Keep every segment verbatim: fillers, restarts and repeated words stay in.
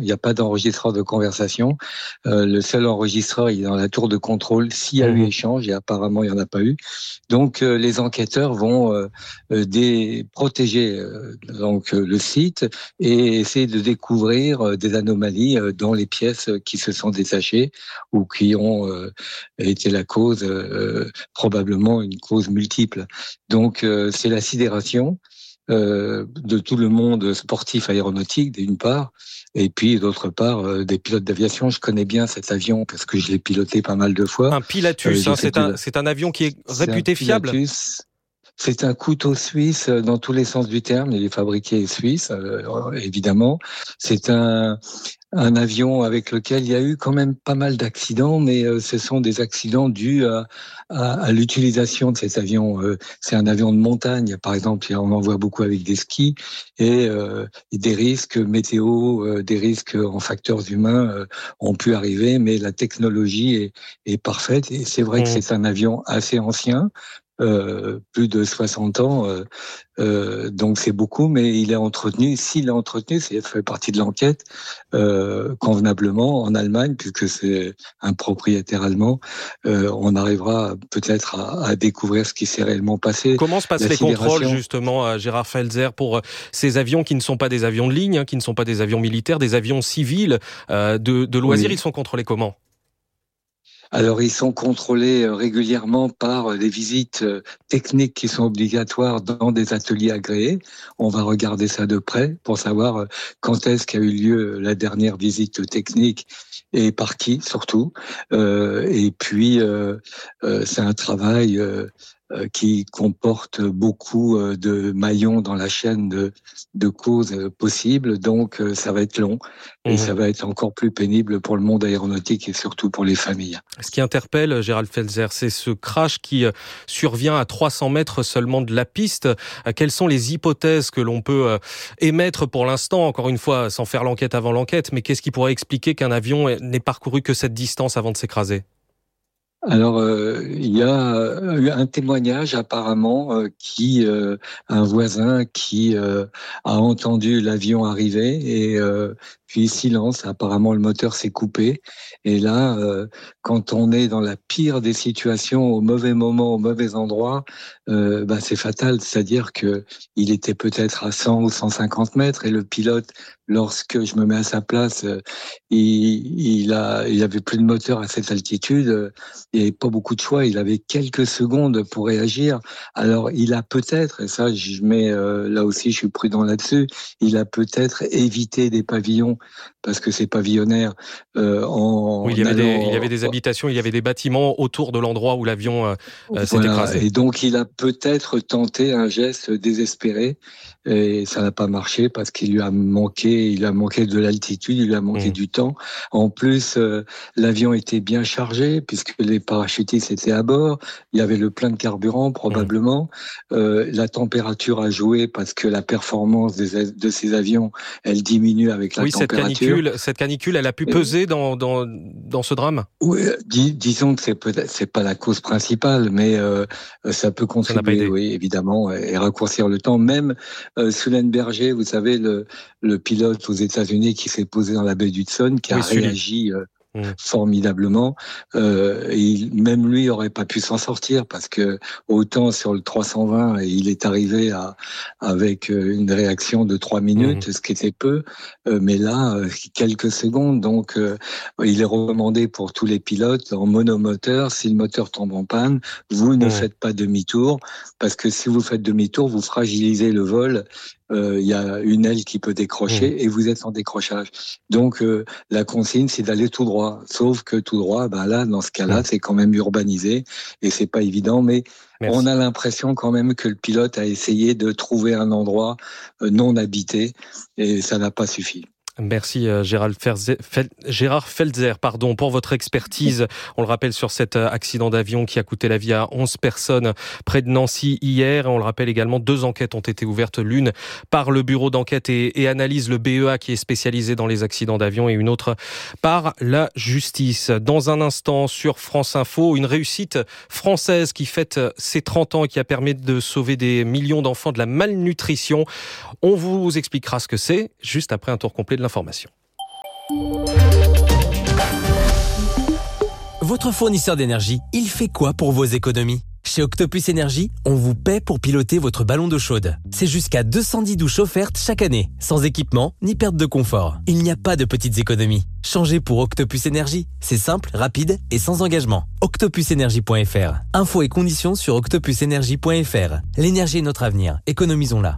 Il n'y a pas d'enregistreur de conversation. Euh, le seul enregistreur, il est dans la tour de contrôle. S'il y a mmh. eu échange, et apparemment il n'y en a pas eu. Donc euh, les enquêteurs vont euh, des, protéger euh, donc euh, le site et essayer de découvrir euh, des anomalies euh, dans les pièces qui se sont détachées ou qui ont euh, été la cause, euh, probablement une cause multiple. Donc euh, c'est la sidération euh, de tout le monde sportif aéronautique d'une part, et puis d'autre part euh, des pilotes d'aviation. Je connais bien cet avion parce que je l'ai piloté pas mal de fois. Un Pilatus, euh, hein, c'est, un, le... c'est un avion qui est réputé c'est fiable. Pilatus. C'est un couteau suisse dans tous les sens du terme. Il est fabriqué suisse, euh, évidemment. C'est un, un avion avec lequel il y a eu quand même pas mal d'accidents, mais euh, ce sont des accidents dus à, à, à l'utilisation de cet avion. Euh, c'est un avion de montagne, par exemple. On en voit beaucoup avec des skis et, euh, et des risques météo, euh, des risques en facteurs humains euh, ont pu arriver, mais la technologie est, est parfaite. Et c'est vrai mmh. que c'est un avion assez ancien. Euh, plus de soixante ans, euh, euh, donc c'est beaucoup, mais il est entretenu. S'il est entretenu, c'est fait partie de l'enquête euh, convenablement en Allemagne, puisque c'est un propriétaire allemand. Euh, on arrivera peut-être à, à découvrir ce qui s'est réellement passé. Comment se passent La les contrôles justement, à Gérard Felzer, pour ces avions qui ne sont pas des avions de ligne, hein, qui ne sont pas des avions militaires, des avions civils euh, de, de loisirs? Oui. Ils sont contrôlés comment? Alors, ils sont contrôlés régulièrement par des visites techniques qui sont obligatoires dans des ateliers agréés. On va regarder ça de près pour savoir quand est-ce qu'a eu lieu la dernière visite technique et par qui, surtout. Euh, et puis, euh, euh, c'est un travail euh, qui comporte beaucoup de maillons dans la chaîne de, de causes possibles. Donc, ça va être long et mmh. ça va être encore plus pénible pour le monde aéronautique et surtout pour les familles. Ce qui interpelle, Gérald Felzer, c'est ce crash qui survient à trois cents mètres seulement de la piste. Quelles sont les hypothèses que l'on peut émettre pour l'instant, encore une fois, sans faire l'enquête avant l'enquête, mais qu'est-ce qui pourrait expliquer qu'un avion n'ait parcouru que cette distance avant de s'écraser ? Alors, euh, il y a eu un témoignage apparemment euh, qui, euh, un voisin qui euh, a entendu l'avion arriver et euh, puis silence. Apparemment, le moteur s'est coupé. Et là, euh, quand on est dans la pire des situations, au mauvais moment, au mauvais endroit, euh, bah, c'est fatal. C'est-à-dire que il était peut-être à cent ou cent cinquante mètres et le pilote, lorsque je me mets à sa place, euh, il, il a, il avait plus de moteur à cette altitude. Euh, Il n'y avait pas beaucoup de choix, il avait quelques secondes pour réagir. Alors, il a peut-être, et ça, je mets euh, là aussi, je suis prudent là-dessus, il a peut-être évité des pavillons, parce que c'est pavillonnaire. Euh, en oui, il y, avait allant... des, il y avait des habitations, il y avait des bâtiments autour de l'endroit où l'avion euh, voilà. s'est écrasé. Et donc, il a peut-être tenté un geste désespéré, et ça n'a pas marché parce qu'il lui a manqué, il a manqué de l'altitude, il lui a manqué mmh. du temps. En plus, euh, l'avion était bien chargé puisque les parachutistes étaient à bord. Il y avait le plein de carburant probablement. Mmh. Euh, la température a joué parce que la performance des, de ces avions, elle diminue avec la oui, température. Cette canicule, cette canicule, elle a pu peser dans dans dans ce drame. Oui, dis, disons que c'est peut-être c'est pas la cause principale, mais euh, ça peut contribuer, ça oui, évidemment, et raccourcir le temps. Même euh, Sullenberger, vous savez, le, le pilote aux États-Unis qui s'est posé dans la baie d'Hudson, qui oui, a celui. réagi euh, mmh. formidablement. Euh, et même lui aurait pas pu s'en sortir parce que autant sur le trois cent vingt, il est arrivé à avec une réaction de trois minutes, mmh. ce qui était peu, euh, mais là quelques secondes. Donc euh, il est recommandé pour tous les pilotes en monomoteur. Si le moteur tombe en panne, vous ne mmh. faites pas demi-tour parce que si vous faites demi-tour, vous fragilisez le vol. Il euh, y a une aile qui peut décrocher mmh. et vous êtes en décrochage. Donc euh, la consigne, c'est d'aller tout droit. Sauf que tout droit, ben là, dans ce cas-là, mmh. c'est quand même urbanisé et c'est pas évident. Mais Merci. On a l'impression quand même que le pilote a essayé de trouver un endroit non habité et ça n'a pas suffi. Merci Gérald Felzer, Fel, Gérard Felzer pardon, pour votre expertise. On le rappelle sur cet accident d'avion qui a coûté la vie à onze personnes près de Nancy hier. On le rappelle également, deux enquêtes ont été ouvertes, l'une par le bureau d'enquête et, et analyse, le B E A, qui est spécialisé dans les accidents d'avion, et une autre par la justice. Dans un instant, sur France Info, une réussite française qui fête ses trente ans et qui a permis de sauver des millions d'enfants de la malnutrition. On vous expliquera ce que c'est juste après un tour complet de l'information. Votre fournisseur d'énergie, il fait quoi pour vos économies ? Chez Octopus Énergie, on vous paie pour piloter votre ballon d'eau chaude. C'est jusqu'à deux cent dix douches offertes chaque année, sans équipement ni perte de confort. Il n'y a pas de petites économies. Changez pour Octopus Énergie. C'est simple, rapide et sans engagement. octopus énergie point f r. Infos et conditions sur octopus énergie point f r. L'énergie est notre avenir. Économisons-la.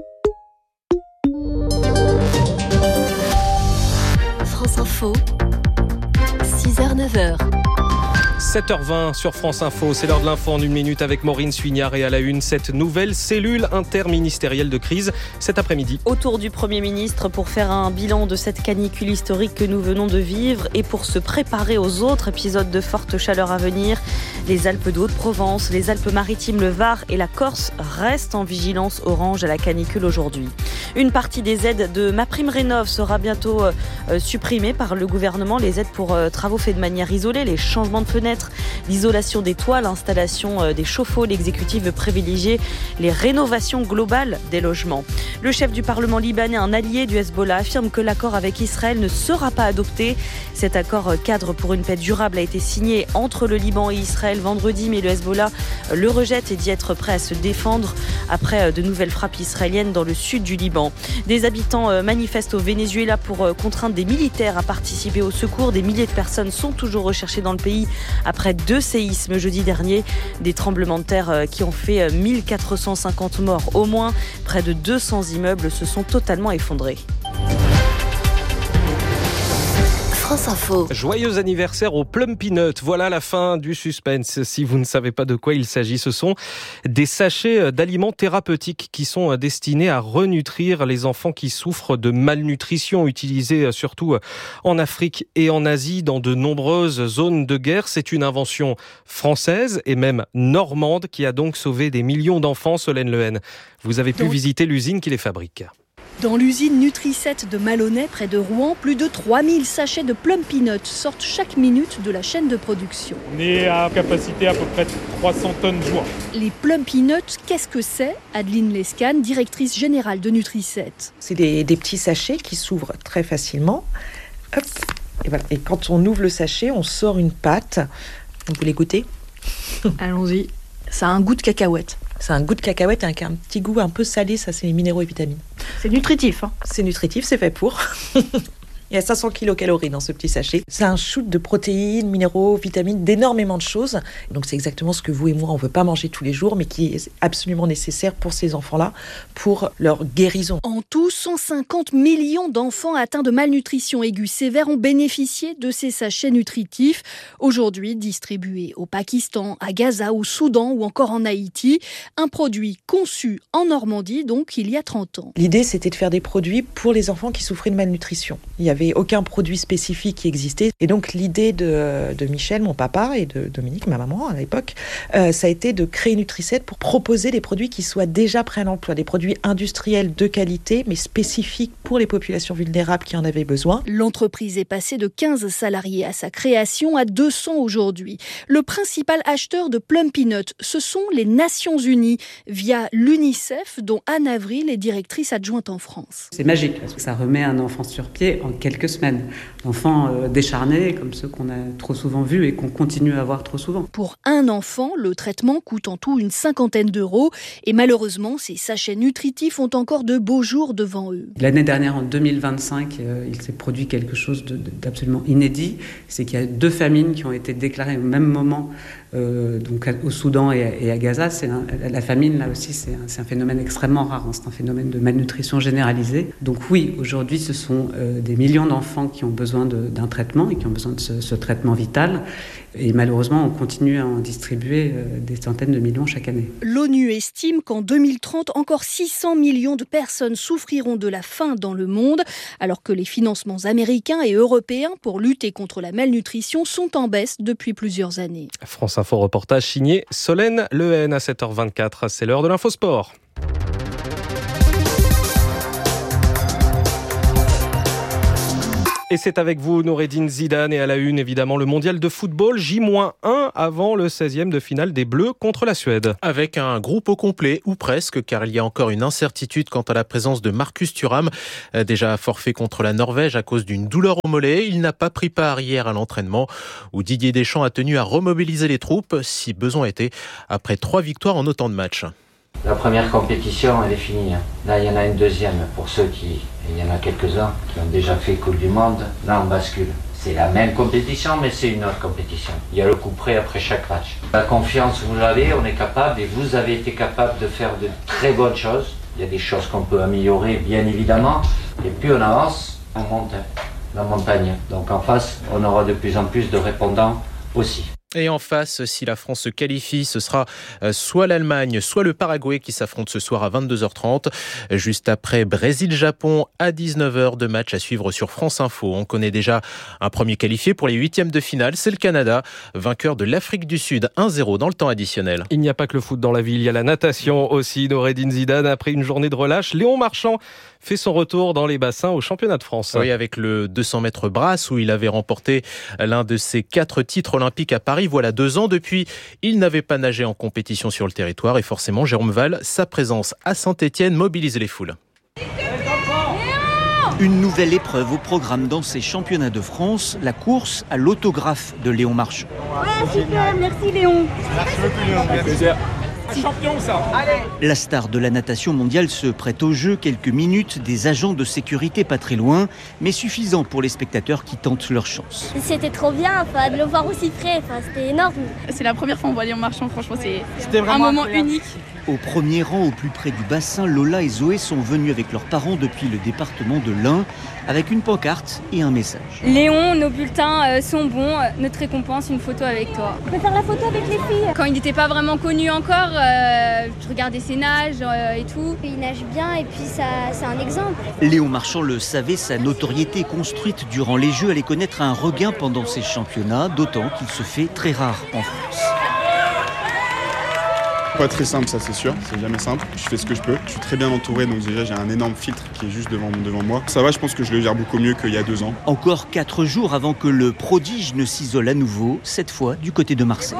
France Info, six heures neuf heures. sept heures vingt sur France Info, c'est l'heure de l'info en une minute avec Maureen Suignard et à la une, cette nouvelle cellule interministérielle de crise cet après-midi. Autour du Premier ministre pour faire un bilan de cette canicule historique que nous venons de vivre et pour se préparer aux autres épisodes de forte chaleur à venir. Les Alpes de Haute-Provence, les Alpes-Maritimes, le Var et la Corse restent en vigilance orange à la canicule aujourd'hui. Une partie des aides de MaPrimeRénov' sera bientôt euh, supprimée par le gouvernement. Les aides pour euh, travaux faits de manière isolée, les changements de fenêtres, l'isolation des toits, l'installation des chauffe-eau. L'exécutif veut privilégier les rénovations globales des logements. Le chef du Parlement libanais, un allié du Hezbollah, affirme que l'accord avec Israël ne sera pas adopté. Cet accord cadre pour une paix durable a été signé entre le Liban et Israël vendredi, mais le Hezbollah le rejette et dit être prêt à se défendre après de nouvelles frappes israéliennes dans le sud du Liban. Des habitants manifestent au Venezuela pour contraindre des militaires à participer au secours. Des milliers de personnes sont toujours recherchées dans le pays après deux séismes jeudi dernier, des tremblements de terre qui ont fait mille quatre cent cinquante morts au moins. Près de deux cents immeubles se sont totalement effondrés. France Info. Joyeux anniversaire au Plum Peanut. Voilà la fin du suspense. Si vous ne savez pas de quoi il s'agit, ce sont des sachets d'aliments thérapeutiques qui sont destinés à renutrir les enfants qui souffrent de malnutrition, utilisés surtout en Afrique et en Asie, dans de nombreuses zones de guerre. C'est une invention française et même normande qui a donc sauvé des millions d'enfants. Solène Lehen, vous avez pu Donc... visiter l'usine qui les fabrique. Dans l'usine Nutricet de Malonnet, près de Rouen, plus de trois mille sachets de Plum Peanut sortent chaque minute de la chaîne de production. On est à capacité à peu près de trois cents tonnes jour. Les Plum Peanut, qu'est-ce que c'est ? Adeline Lescan, directrice générale de Nutricet. C'est des, des petits sachets qui s'ouvrent très facilement. Hop, et, voilà. Et quand on ouvre le sachet, on sort une pâte. Vous voulez goûter ? Allons-y. Ça a un goût de cacahuète. C'est un goût de cacahuète avec un petit goût un peu salé, ça c'est les minéraux et vitamines. C'est nutritif. Hein. C'est nutritif, c'est fait pour. Il y a cinq cents kilocalories dans ce petit sachet. C'est un shoot de protéines, minéraux, vitamines, d'énormément de choses. Donc c'est exactement ce que vous et moi, on ne veut pas manger tous les jours, mais qui est absolument nécessaire pour ces enfants-là, pour leur guérison. En tout, cent cinquante millions d'enfants atteints de malnutrition aiguë sévère ont bénéficié de ces sachets nutritifs. Aujourd'hui distribués au Pakistan, à Gaza, au Soudan ou encore en Haïti. Un produit conçu en Normandie, donc il y a trente ans. L'idée, c'était de faire des produits pour les enfants qui souffraient de malnutrition. Il y avait aucun produit spécifique qui existait. Et donc l'idée de, de Michel, mon papa, et de Dominique, ma maman à l'époque, euh, ça a été de créer Nutricet pour proposer des produits qui soient déjà prêts à l'emploi, des produits industriels de qualité, mais spécifiques pour les populations vulnérables qui en avaient besoin. L'entreprise est passée de quinze salariés à sa création à deux cents aujourd'hui. Le principal acheteur de Plum Peanut, ce sont les Nations Unies, via l'UNICEF, dont Anne Avril est directrice adjointe en France. C'est magique, parce que ça remet un enfant sur pied en quelques semaines. Enfants euh, décharnés, comme ceux qu'on a trop souvent vus et qu'on continue à voir trop souvent. Pour un enfant, le traitement coûte en tout une cinquantaine d'euros. Et malheureusement, ces sachets nutritifs ont encore de beaux jours devant eux. L'année dernière, en deux mille vingt-cinq, euh, il s'est produit quelque chose de, de, d'absolument inédit. C'est qu'il y a deux famines qui ont été déclarées au même moment, euh, donc au Soudan et à, et à Gaza. C'est un, la famine, là aussi, c'est un, c'est un phénomène extrêmement rare. Hein. C'est un phénomène de malnutrition généralisée. Donc oui, aujourd'hui, ce sont euh, des millions d'enfants qui ont besoin de, d'un traitement et qui ont besoin de ce, ce traitement vital. Et malheureusement, on continue à en distribuer euh, des centaines de millions chaque année. L'ONU estime qu'en deux mille trente, encore six cents millions de personnes souffriront de la faim dans le monde, alors que les financements américains et européens pour lutter contre la malnutrition sont en baisse depuis plusieurs années. France Info reportage signé Solène Lehen à sept heures vingt-quatre. C'est l'heure de l'infosport. Et c'est avec vous, Noureddine Zidane, et à la une, évidemment, le mondial de football, J un avant le seizième de finale des Bleus contre la Suède. Avec un groupe au complet, ou presque, car il y a encore une incertitude quant à la présence de Marcus Thuram, déjà forfait contre la Norvège à cause d'une douleur au mollet. Il n'a pas pris part hier à l'entraînement, où Didier Deschamps a tenu à remobiliser les troupes, si besoin était, après trois victoires en autant de matchs. La première compétition, elle est finie. Là, il y en a une deuxième. Pour ceux qui, il y en a quelques-uns qui ont déjà fait Coupe du Monde, là, on bascule. C'est la même compétition, mais c'est une autre compétition. Il y a le coup près après chaque match. La confiance, vous l'avez, on est capable, et vous avez été capable de faire de très bonnes choses. Il y a des choses qu'on peut améliorer, bien évidemment. Et plus on avance, on monte la montagne. Donc en face, on aura de plus en plus de répondants aussi. Et en face, si la France se qualifie, ce sera soit l'Allemagne, soit le Paraguay qui s'affrontent ce soir à vingt-deux heures trente. Juste après Brésil-Japon à dix-neuf heures, de match à suivre sur France Info. On connaît déjà un premier qualifié pour les huitièmes de finale, c'est le Canada, vainqueur de l'Afrique du Sud un zéro dans le temps additionnel. Il n'y a pas que le foot dans la vie, il y a la natation aussi. Noureddine Zidane, après une journée de relâche, Léon Marchand fait son retour dans les bassins au championnat de France. Oui, avec le deux cents mètres brasse où il avait remporté l'un de ses quatre titres olympiques à Paris. Voilà deux ans. Depuis, il n'avait pas nagé en compétition sur le territoire et forcément, Jérôme Val, sa présence à Saint-Étienne mobilise les foules. Une nouvelle épreuve au programme dans ces championnats de France, la course à l'autographe de Léon Marchand. Ouais, super, merci Léon. Merci beaucoup Léon. Avec plaisir. Champion, ça. Allez. La star de la natation mondiale se prête au jeu, quelques minutes, des agents de sécurité pas très loin, mais suffisant pour les spectateurs qui tentent leur chance. C'était trop bien, enfin, de le voir aussi frais, enfin, c'était énorme. C'est la première fois qu'on voit Léon Marchand, franchement c'est c'était un moment unique. Au premier rang, au plus près du bassin, Lola et Zoé sont venus avec leurs parents depuis le département de l'Ain, avec une pancarte et un message. Léon, nos bulletins sont bons, notre récompense, une photo avec toi. On peut faire la photo avec les filles. Quand il n'était pas vraiment connu encore, euh, je regardais ses nages euh, et tout. Il nage bien et puis ça, c'est un exemple. Léon Marchand le savait, sa notoriété construite durant les Jeux allait connaître un regain pendant ces championnats, d'autant qu'il se fait très rare en France. Pas très simple, ça c'est sûr, c'est jamais simple. Je fais ce que je peux, je suis très bien entouré, donc déjà j'ai un énorme filtre qui est juste devant, devant moi. Ça va, je pense que je le gère beaucoup mieux qu'il y a deux ans. Encore quatre jours avant que le prodige ne s'isole à nouveau, cette fois du côté de Marseille.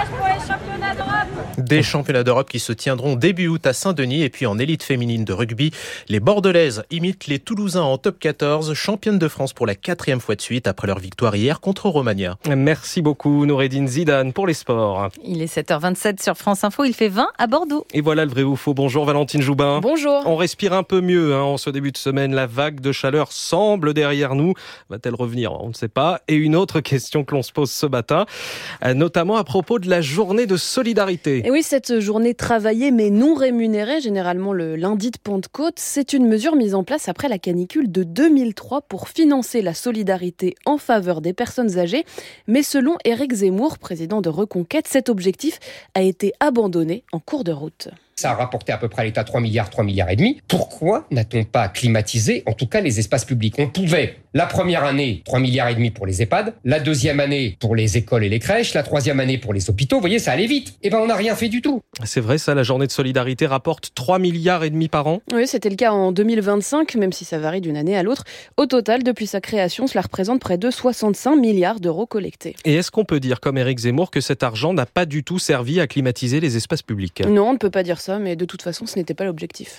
Des championnats d'Europe qui se tiendront début août à Saint-Denis et puis en élite féminine de rugby. Les Bordelaises imitent les Toulousains en top quatorze, championnes de France pour la quatrième fois de suite après leur victoire hier contre Romagna. Merci beaucoup Noureddine Zidane pour les sports. Il est sept heures vingt-sept sur France Info, il fait vingt à Bordeaux. Et voilà le vrai ou faux. Bonjour Valentine Joubin. Bonjour. On respire un peu mieux hein, en ce début de semaine. La vague de chaleur semble derrière nous. Va-t-elle revenir ? On ne sait pas. Et une autre question que l'on se pose ce matin, notamment à propos de la journée de solidarité. Et oui, cette journée travaillée mais non rémunérée, généralement le lundi de Pentecôte, c'est une mesure mise en place après la canicule de deux mille trois pour financer la solidarité en faveur des personnes âgées. Mais selon Éric Zemmour, président de Reconquête, cet objectif a été abandonné en cours de route. Ça a rapporté à peu près à l'État trois milliards, trois milliards et demi. Pourquoi n'a-t-on pas climatisé, en tout cas, les espaces publics ? On pouvait, la première année, trois milliards et demi pour les EHPAD, la deuxième année pour les écoles et les crèches, la troisième année pour les hôpitaux. Vous voyez, ça allait vite. Eh ben, on n'a rien fait du tout. C'est vrai, ça, la journée de solidarité rapporte trois milliards et demi par an ? Oui, c'était le cas en deux mille vingt-cinq, même si ça varie d'une année à l'autre. Au total, depuis sa création, cela représente près de soixante-cinq milliards d'euros collectés. Et est-ce qu'on peut dire, comme Éric Zemmour, que cet argent n'a pas du tout servi à climatiser les espaces publics ? Non, on ne peut pas dire ça, mais de toute façon, ce n'était pas l'objectif.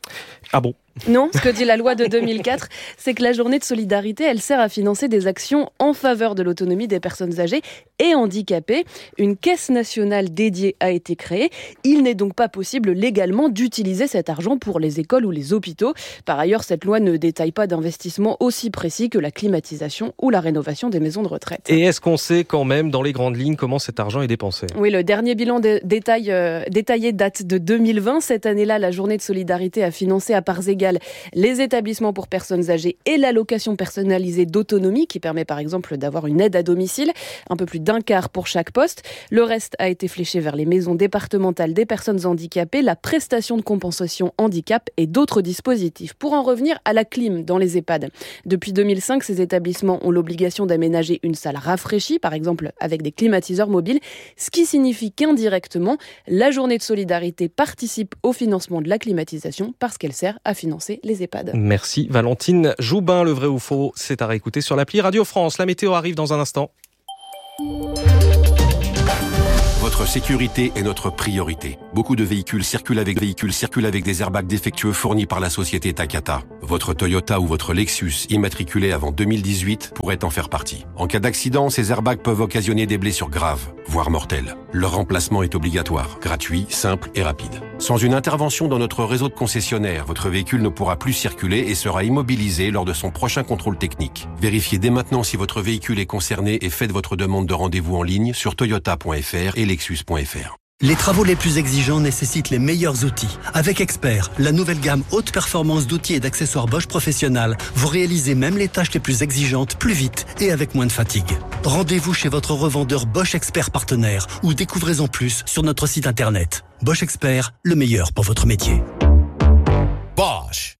Ah bon ? Non, ce que dit la loi de deux mille quatre, c'est que la journée de solidarité, elle sert à financer des actions en faveur de l'autonomie des personnes âgées et handicapées. Une caisse nationale dédiée a été créée. Il n'est donc pas possible légalement d'utiliser cet argent pour les écoles ou les hôpitaux. Par ailleurs, cette loi ne détaille pas d'investissements aussi précis que la climatisation ou la rénovation des maisons de retraite. Et est-ce qu'on sait quand même, dans les grandes lignes, comment cet argent est dépensé ? Oui, le dernier bilan de détail, euh, détaillé date de deux mille vingt. Cette année-là, la journée de solidarité a financé à parts égales les établissements pour personnes âgées et l'allocation personnalisée d'autonomie qui permet par exemple d'avoir une aide à domicile, un peu plus d'un quart pour chaque poste. Le reste a été fléché vers les maisons départementales des personnes handicapées, la prestation de compensation handicap et d'autres dispositifs. Pour en revenir à la clim dans les EHPAD. Depuis deux mille cinq, ces établissements ont l'obligation d'aménager une salle rafraîchie, par exemple avec des climatiseurs mobiles, ce qui signifie qu'indirectement, la journée de solidarité participe au financement de la climatisation parce qu'elle sert à financer financer les EHPAD. Merci Valentine Joubin. Le vrai ou faux, c'est à réécouter sur l'appli Radio France. La météo arrive dans un instant. Votre sécurité est notre priorité. Beaucoup de véhicules circulent avec véhicules circulent avec des airbags défectueux fournis par la société Takata. Votre Toyota ou votre Lexus immatriculé avant deux mille dix-huit pourrait en faire partie. En cas d'accident, ces airbags peuvent occasionner des blessures graves, voire mortelles. Leur remplacement est obligatoire, gratuit, simple et rapide. Sans une intervention dans notre réseau de concessionnaires, votre véhicule ne pourra plus circuler et sera immobilisé lors de son prochain contrôle technique. Vérifiez dès maintenant si votre véhicule est concerné et faites votre demande de rendez-vous en ligne sur toyota point f r et lexus point f r. Les travaux les plus exigeants nécessitent les meilleurs outils. Avec Expert, la nouvelle gamme haute performance d'outils et d'accessoires Bosch Professionnal, vous réalisez même les tâches les plus exigeantes plus vite et avec moins de fatigue. Rendez-vous chez votre revendeur Bosch Expert partenaire ou découvrez-en plus sur notre site internet. Bosch Expert, le meilleur pour votre métier. Bosch.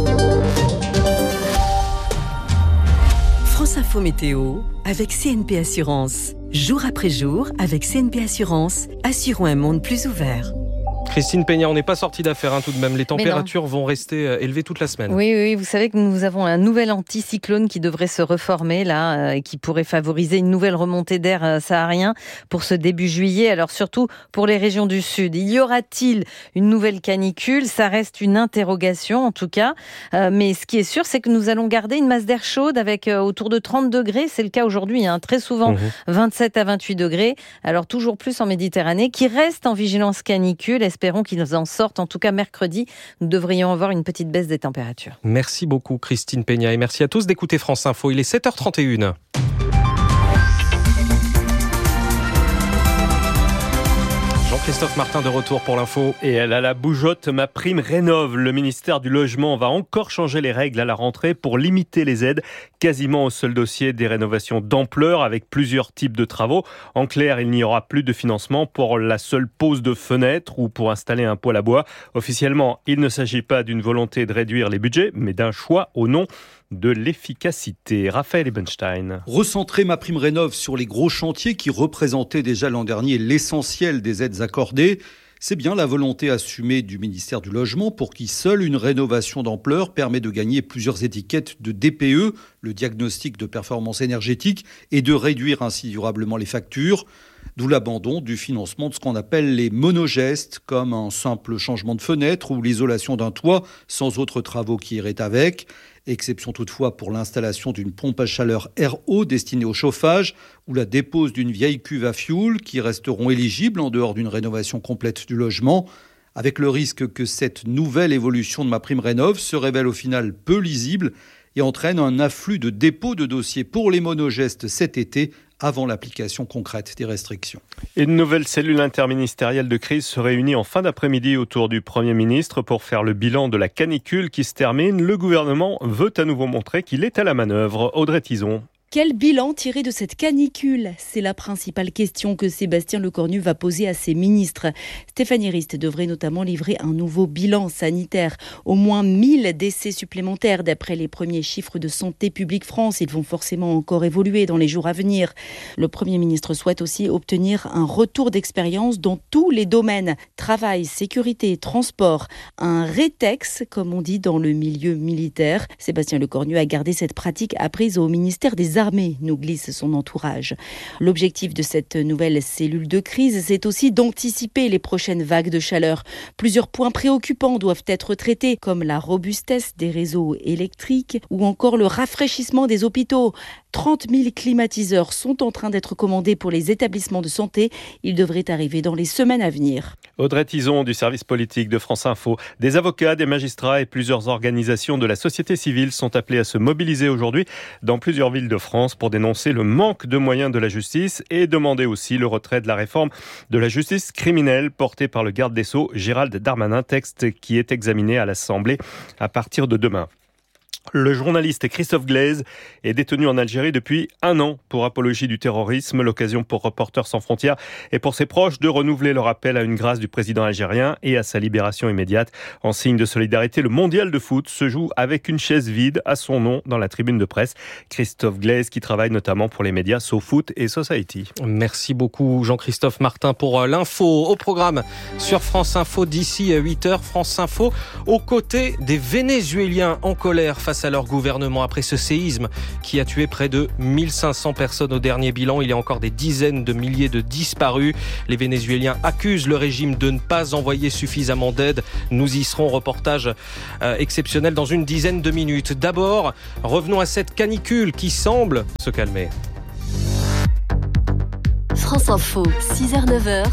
France Info Météo avec C N P Assurance. Jour après jour, avec C N P Assurance, assurons un monde plus ouvert. Christine Peña, on n'est pas sorti d'affaire hein, tout de même. Les températures vont rester euh, élevées toute la semaine. Oui, oui, vous savez que nous avons un nouvel anticyclone qui devrait se reformer là euh, et qui pourrait favoriser une nouvelle remontée d'air euh, saharien pour ce début juillet. Alors surtout pour les régions du sud. Y aura-t-il une nouvelle canicule ? Ça reste une interrogation en tout cas. Euh, mais ce qui est sûr, c'est que nous allons garder une masse d'air chaude avec euh, autour de trente degrés. C'est le cas aujourd'hui, hein, très souvent mmh. vingt-sept à vingt-huit degrés. Alors toujours plus en Méditerranée, qui reste en vigilance canicule. Espérons qu'ils en sortent. En tout cas, mercredi, nous devrions avoir une petite baisse des températures. Merci beaucoup, Christine Peña. Et merci à tous d'écouter France Info. Il est sept heures trente et une. Jean-Christophe Martin de retour pour l'info. Et elle a la bougeotte, ma prime rénove. Le ministère du Logement va encore changer les règles à la rentrée pour limiter les aides quasiment au seul dossier des rénovations d'ampleur avec plusieurs types de travaux. En clair, il n'y aura plus de financement pour la seule pose de fenêtre ou pour installer un poêle à bois. Officiellement, il ne s'agit pas d'une volonté de réduire les budgets, mais d'un choix au nom de l'efficacité. Raphaël Ebenstein. Recentrer ma prime rénov sur les gros chantiers qui représentaient déjà l'an dernier l'essentiel des aides accordées, c'est bien la volonté assumée du ministère du Logement pour qui seule une rénovation d'ampleur permet de gagner plusieurs étiquettes de D P E, le diagnostic de performance énergétique, et de réduire ainsi durablement les factures. D'où l'abandon du financement de ce qu'on appelle les monogestes, comme un simple changement de fenêtre ou l'isolation d'un toit sans autres travaux qui iraient avec. Exception toutefois pour l'installation d'une pompe à chaleur R O destinée au chauffage ou la dépose d'une vieille cuve à fioul qui resteront éligibles en dehors d'une rénovation complète du logement, avec le risque que cette nouvelle évolution de ma prime rénov se révèle au final peu lisible et entraîne un afflux de dépôts de dossiers pour les monogestes cet été avant l'application concrète des restrictions. Une nouvelle cellule interministérielle de crise se réunit en fin d'après-midi autour du Premier ministre pour faire le bilan de la canicule qui se termine. Le gouvernement veut à nouveau montrer qu'il est à la manœuvre. Audrey Tizon. Quel bilan tirer de cette canicule ? C'est la principale question que Sébastien Lecornu va poser à ses ministres. Stéphanie Rist devrait notamment livrer un nouveau bilan sanitaire. Au moins mille décès supplémentaires d'après les premiers chiffres de Santé publique France. Ils vont forcément encore évoluer dans les jours à venir. Le Premier ministre souhaite aussi obtenir un retour d'expérience dans tous les domaines. Travail, sécurité, transport. Un rétex, comme on dit dans le milieu militaire. Sébastien Lecornu a gardé cette pratique apprise au ministère des Armées, nous glisse son entourage. L'objectif de cette nouvelle cellule de crise, c'est aussi d'anticiper les prochaines vagues de chaleur. Plusieurs points préoccupants doivent être traités, comme la robustesse des réseaux électriques ou encore le rafraîchissement des hôpitaux. trente mille climatiseurs sont en train d'être commandés pour les établissements de santé. Ils devraient arriver dans les semaines à venir. Audrey Tizon du service politique de France Info. Des avocats, des magistrats et plusieurs organisations de la société civile sont appelés à se mobiliser aujourd'hui dans plusieurs villes de France pour dénoncer le manque de moyens de la justice et demander aussi le retrait de la réforme de la justice criminelle portée par le garde des Sceaux Gérald Darmanin, texte qui est examiné à l'Assemblée à partir de demain. Le journaliste Christophe Glaise est détenu en Algérie depuis un an pour apologie du terrorisme. L'occasion pour Reporters sans frontières et pour ses proches de renouveler leur appel à une grâce du président algérien et à sa libération immédiate. En signe de solidarité, le mondial de foot se joue avec une chaise vide à son nom dans la tribune de presse. Christophe Glaise qui travaille notamment pour les médias SoFoot et Society. Merci beaucoup Jean-Christophe Martin pour l'info. Au programme sur France Info d'ici huit heures. France Info aux côtés des Vénézuéliens en colère face à leur gouvernement après ce séisme qui a tué près de mille cinq cents personnes au dernier bilan. Il y a encore des dizaines de milliers de disparus. Les Vénézuéliens accusent le régime de ne pas envoyer suffisamment d'aide. Nous y serons, reportage euh, exceptionnel dans une dizaine de minutes. D'abord, revenons à cette canicule qui semble se calmer. France Info, six heures neuf heures,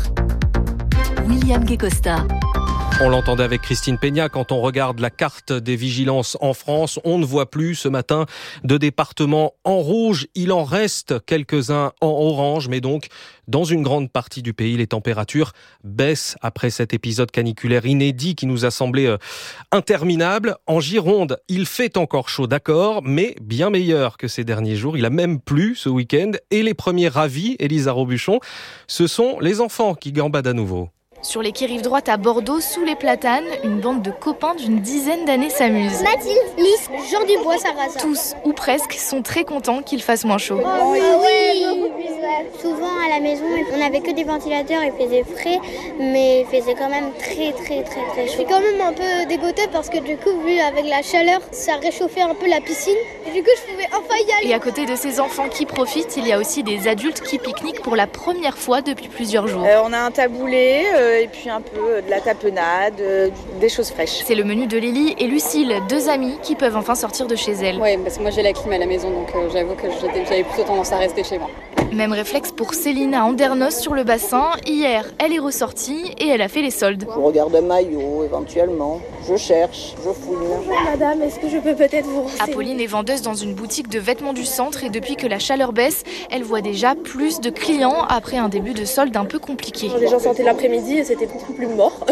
William Guécosta. On l'entendait avec Christine Peña, quand on regarde la carte des vigilances en France, on ne voit plus ce matin de départements en rouge. Il en reste quelques-uns en orange, mais donc dans une grande partie du pays, les températures baissent après cet épisode caniculaire inédit qui nous a semblé euh, interminable. En Gironde, il fait encore chaud, d'accord, mais bien meilleur que ces derniers jours. Il a même plu ce week-end et les premiers ravis, Élisa Robuchon, ce sont les enfants qui gambadent à nouveau. Sur les quais rive droite à Bordeaux, sous les platanes, une bande de copains d'une dizaine d'années s'amuse. Mathilde, Lys, Jean Dubois, Sarrazin. Tous, ou presque, sont très contents qu'il fasse moins chaud. Oh oui, oui. Souvent à la maison, on n'avait que des ventilateurs, il faisait frais, mais il faisait quand même très très très très chaud. Je suis quand même un peu dégoûtée parce que du coup, vu avec la chaleur, ça réchauffait un peu la piscine. Et du coup, je pouvais enfin y aller. Et à côté de ces enfants qui profitent, il y a aussi des adultes qui pique-niquent pour la première fois depuis plusieurs jours. Euh, on a un taboulé euh, et puis un peu de la tapenade, euh, des choses fraîches. C'est le menu de Lily et Lucille, deux amies qui peuvent enfin sortir de chez elles. Oui, parce que moi j'ai la clim à la maison, donc euh, j'avoue que j'avais plutôt tendance à rester chez moi. Même réflexe pour Céline à Andernos sur le bassin. Hier, elle est ressortie et elle a fait les soldes. Je regarde un maillot éventuellement, je cherche, je fouille. Bonjour madame, est-ce que je peux peut-être vous renseigner ? Apolline est vendeuse dans une boutique de vêtements du centre et depuis que la chaleur baisse, elle voit déjà plus de clients après un début de solde un peu compliqué. Les gens sortaient l'après-midi et c'était beaucoup plus mort.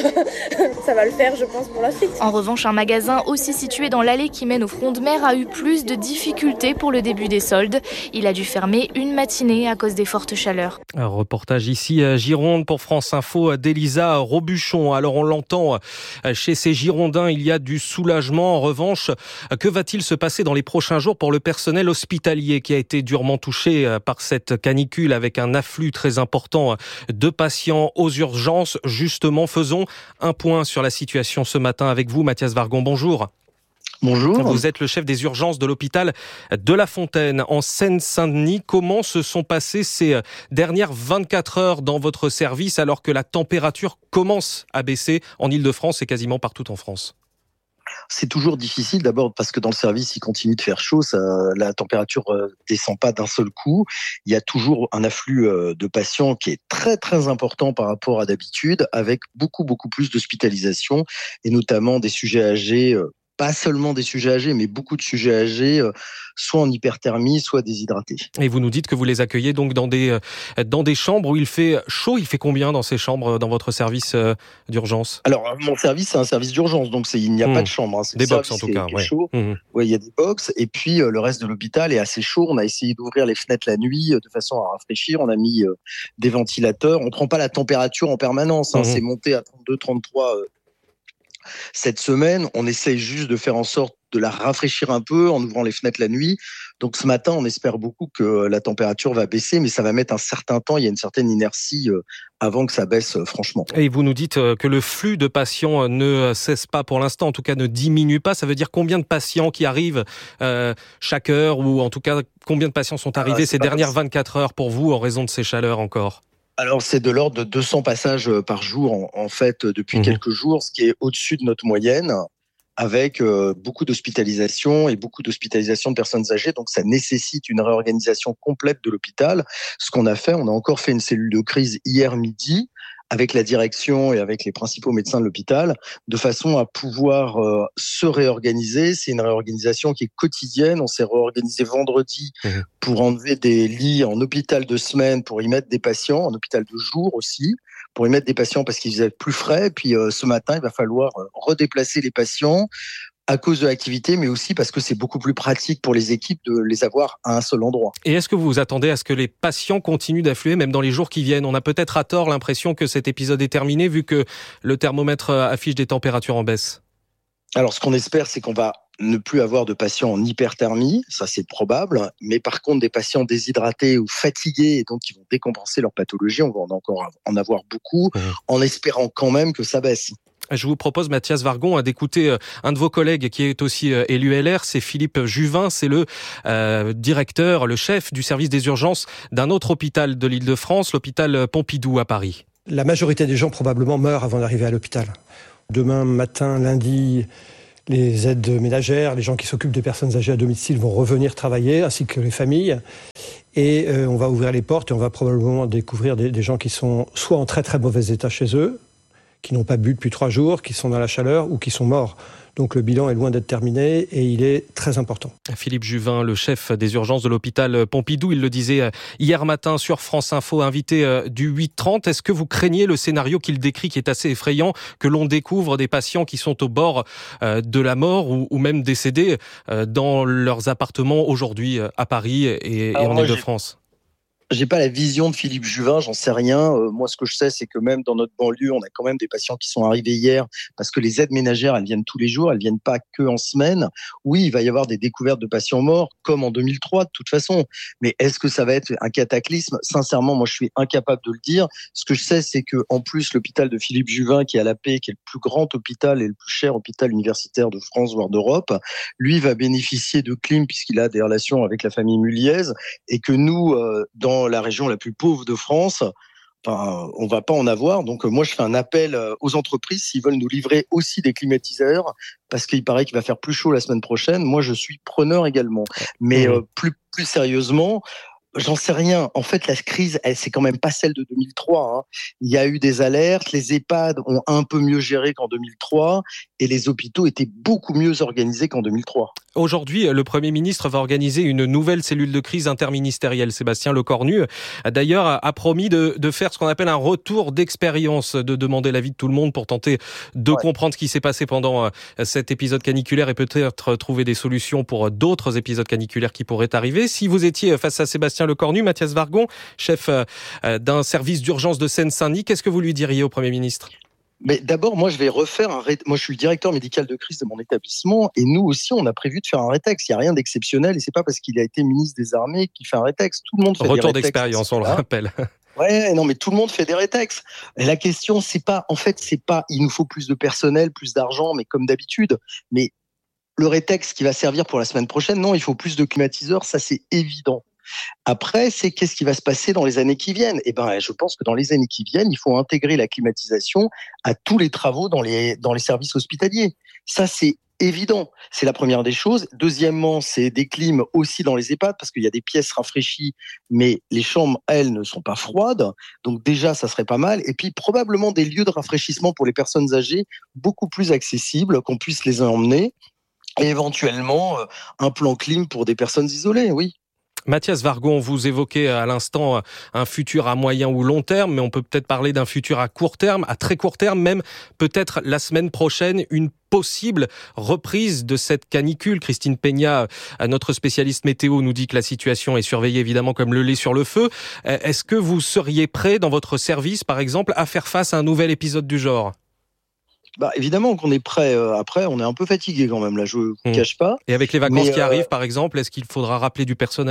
Ça va le faire, je pense, pour la suite. En revanche, un magasin aussi situé dans l'allée qui mène au front de mer a eu plus de difficultés pour le début des soldes. Il a dû fermer une matinée à cause des fortes chaleurs. Un reportage ici à Gironde pour France Info d'Élisa Robuchon. Alors on l'entend, chez ces Girondins, il y a du soulagement. En revanche, que va-t-il se passer dans les prochains jours pour le personnel hospitalier qui a été durement touché par cette canicule avec un afflux très important de patients aux urgences? Justement, faisons un point sur la situation ce matin avec vous, Mathias Vargon. Bonjour. Bonjour. Vous êtes le chef des urgences de l'hôpital de La Fontaine en Seine-Saint-Denis. Comment se sont passées ces dernières vingt-quatre heures dans votre service alors que la température commence à baisser en Île-de-France et quasiment partout en France ? C'est toujours difficile, d'abord parce que dans le service, il continue de faire chaud, ça, la température ne descend pas d'un seul coup. Il y a toujours un afflux de patients qui est très très important par rapport à d'habitude, avec beaucoup beaucoup plus d'hospitalisation et notamment des sujets âgés, pas seulement des sujets âgés, mais beaucoup de sujets âgés, soit en hyperthermie, soit déshydratés. Et vous nous dites que vous les accueillez donc dans des, dans des chambres où il fait chaud. Il fait combien dans ces chambres, dans votre service d'urgence ? Alors, mon service, c'est un service d'urgence, donc c'est, il n'y a mmh. pas de chambre. Hein. C'est des box en tout cas, ouais. Chaud. Mmh. Ouais, il y a des box. Et puis, euh, le reste de l'hôpital est assez chaud. On a essayé d'ouvrir les fenêtres la nuit euh, de façon à rafraîchir. On a mis euh, des ventilateurs. On ne prend pas la température en permanence. Hein. Mmh. C'est monté à trente-deux, trente-trois euh, cette semaine. On essaye juste de faire en sorte de la rafraîchir un peu en ouvrant les fenêtres la nuit. Donc ce matin, on espère beaucoup que la température va baisser, mais ça va mettre un certain temps. Il y a une certaine inertie avant que ça baisse franchement. Et vous nous dites que le flux de patients ne cesse pas pour l'instant, en tout cas ne diminue pas. Ça veut dire combien de patients qui arrivent euh, chaque heure, ou en tout cas combien de patients sont arrivés ah, ces dernières vingt-quatre heures pour vous en raison de ces chaleurs encore ? Alors, c'est de l'ordre de deux cents passages par jour, en, en fait, depuis mmh. quelques jours, ce qui est au-dessus de notre moyenne, avec euh, beaucoup d'hospitalisations et beaucoup d'hospitalisations de personnes âgées. Donc, ça nécessite une réorganisation complète de l'hôpital. Ce qu'on a fait, on a encore fait une cellule de crise hier midi, avec la direction et avec les principaux médecins de l'hôpital, de façon à pouvoir euh, se réorganiser. C'est une réorganisation qui est quotidienne. On s'est réorganisé vendredi mmh. pour enlever des lits en hôpital de semaine, pour y mettre des patients, en hôpital de jour aussi, pour y mettre des patients parce qu'ils faisaient plus frais. Puis euh, ce matin, il va falloir euh, redéplacer les patients À cause de l'activité, mais aussi parce que c'est beaucoup plus pratique pour les équipes de les avoir à un seul endroit. Et est-ce que vous vous attendez à ce que les patients continuent d'affluer, même dans les jours qui viennent ? On a peut-être à tort l'impression que cet épisode est terminé, vu que le thermomètre affiche des températures en baisse. Alors, ce qu'on espère, c'est qu'on va ne plus avoir de patients en hyperthermie, ça c'est probable, mais par contre des patients déshydratés ou fatigués et donc qui vont décompenser leur pathologie, on va en encore en avoir beaucoup, mmh. en espérant quand même que ça baisse. Je vous propose, Mathias Vargon, d'écouter un de vos collègues qui est aussi élu L R, c'est Philippe Juvin, c'est le euh, directeur, le chef du service des urgences d'un autre hôpital de l'Île-de-France, l'hôpital Pompidou à Paris. La majorité des gens probablement meurent avant d'arriver à l'hôpital. Demain matin, lundi, les aides ménagères, les gens qui s'occupent des personnes âgées à domicile vont revenir travailler, ainsi que les familles. Et euh, on va ouvrir les portes et on va probablement découvrir des, des gens qui sont soit en très très mauvais état chez eux, qui n'ont pas bu depuis trois jours, qui sont dans la chaleur ou qui sont morts. Donc le bilan est loin d'être terminé et il est très important. Philippe Juvin, le chef des urgences de l'hôpital Pompidou, il le disait hier matin sur France Info, invité du huit trente. Est-ce que vous craignez le scénario qu'il décrit, qui est assez effrayant, que l'on découvre des patients qui sont au bord de la mort ou même décédés dans leurs appartements aujourd'hui à Paris et, et en Île-de-France ? J'ai pas la vision de Philippe Juvin, j'en sais rien. Euh, moi, ce que je sais, c'est que même dans notre banlieue, on a quand même des patients qui sont arrivés hier parce que les aides ménagères, elles viennent tous les jours, elles viennent pas que en semaine. Oui, il va y avoir des découvertes de patients morts, comme en deux mille trois, de toute façon. Mais est-ce que ça va être un cataclysme ? Sincèrement, moi, je suis incapable de le dire. Ce que je sais, c'est que en plus, l'hôpital de Philippe Juvin, qui est à la Paix, qui est le plus grand hôpital et le plus cher hôpital universitaire de France, voire d'Europe, lui va bénéficier de clim puisqu'il a des relations avec la famille Muliez et que nous, euh, dans la région la plus pauvre de France, enfin, on va pas en avoir. Donc moi, je fais un appel aux entreprises s'ils veulent nous livrer aussi des climatiseurs, parce qu'il paraît qu'il va faire plus chaud la semaine prochaine. Moi, je suis preneur également. Mais mmh. euh, plus plus sérieusement, j'en sais rien. En fait, la crise, elle, c'est quand même pas celle de deux mille trois. Hein. Il y a eu des alertes, les EHPAD ont un peu mieux géré qu'en deux mille trois et les hôpitaux étaient beaucoup mieux organisés qu'en deux mille trois. Aujourd'hui, le Premier ministre va organiser une nouvelle cellule de crise interministérielle. Sébastien Lecornu, d'ailleurs, a promis de, de faire ce qu'on appelle un retour d'expérience, de demander l'avis de tout le monde pour tenter de ouais. comprendre ce qui s'est passé pendant cet épisode caniculaire et peut-être trouver des solutions pour d'autres épisodes caniculaires qui pourraient arriver. Si vous étiez face à Sébastien Lecornu, Mathias Vargon, chef d'un service d'urgence de Seine-Saint-Denis, qu'est-ce que vous lui diriez au Premier ministre ? Mais d'abord, moi, je vais refaire un ré... Moi, je suis le directeur médical de crise de mon établissement et nous aussi, on a prévu de faire un rétex. Il n'y a rien d'exceptionnel et c'est pas parce qu'il a été ministre des Armées qu'il fait un rétex. Tout le monde fait Retour des rétex. Retour d'expérience, on le rappelle. Ouais, non, mais tout le monde fait des rétex. Et la question, c'est pas, en fait, c'est pas, il nous faut plus de personnel, plus d'argent, mais comme d'habitude. Mais le rétex qui va servir pour la semaine prochaine, non, il faut plus de climatiseurs, ça c'est évident. Après, c'est qu'est-ce qui va se passer dans les années qui viennent ? Eh ben, je pense que dans les années qui viennent, il faut intégrer la climatisation à tous les travaux dans les dans les services hospitaliers. Ça, c'est évident. C'est la première des choses. Deuxièmement, c'est des clims aussi dans les EHPAD parce qu'il y a des pièces rafraîchies, mais les chambres, elles, ne sont pas froides. Donc déjà, ça serait pas mal. Et puis probablement des lieux de rafraîchissement pour les personnes âgées beaucoup plus accessibles, qu'on puisse les emmener. Et éventuellement, un plan clim pour des personnes isolées, oui. Mathias Vargon, vous évoquez à l'instant un futur à moyen ou long terme, mais on peut peut-être parler d'un futur à court terme, à très court terme, même peut-être la semaine prochaine, une possible reprise de cette canicule. Christine Peña, notre spécialiste météo, nous dit que la situation est surveillée évidemment comme le lait sur le feu. Est-ce que vous seriez prêt dans votre service, par exemple, à faire face à un nouvel épisode du genre ? Bah, évidemment qu'on est prêt. Après, on est un peu fatigué quand même, là, je ne vous mmh. cache pas. Et avec les vacances Mais, qui euh... arrivent, par exemple, est-ce qu'il faudra rappeler du personnel ?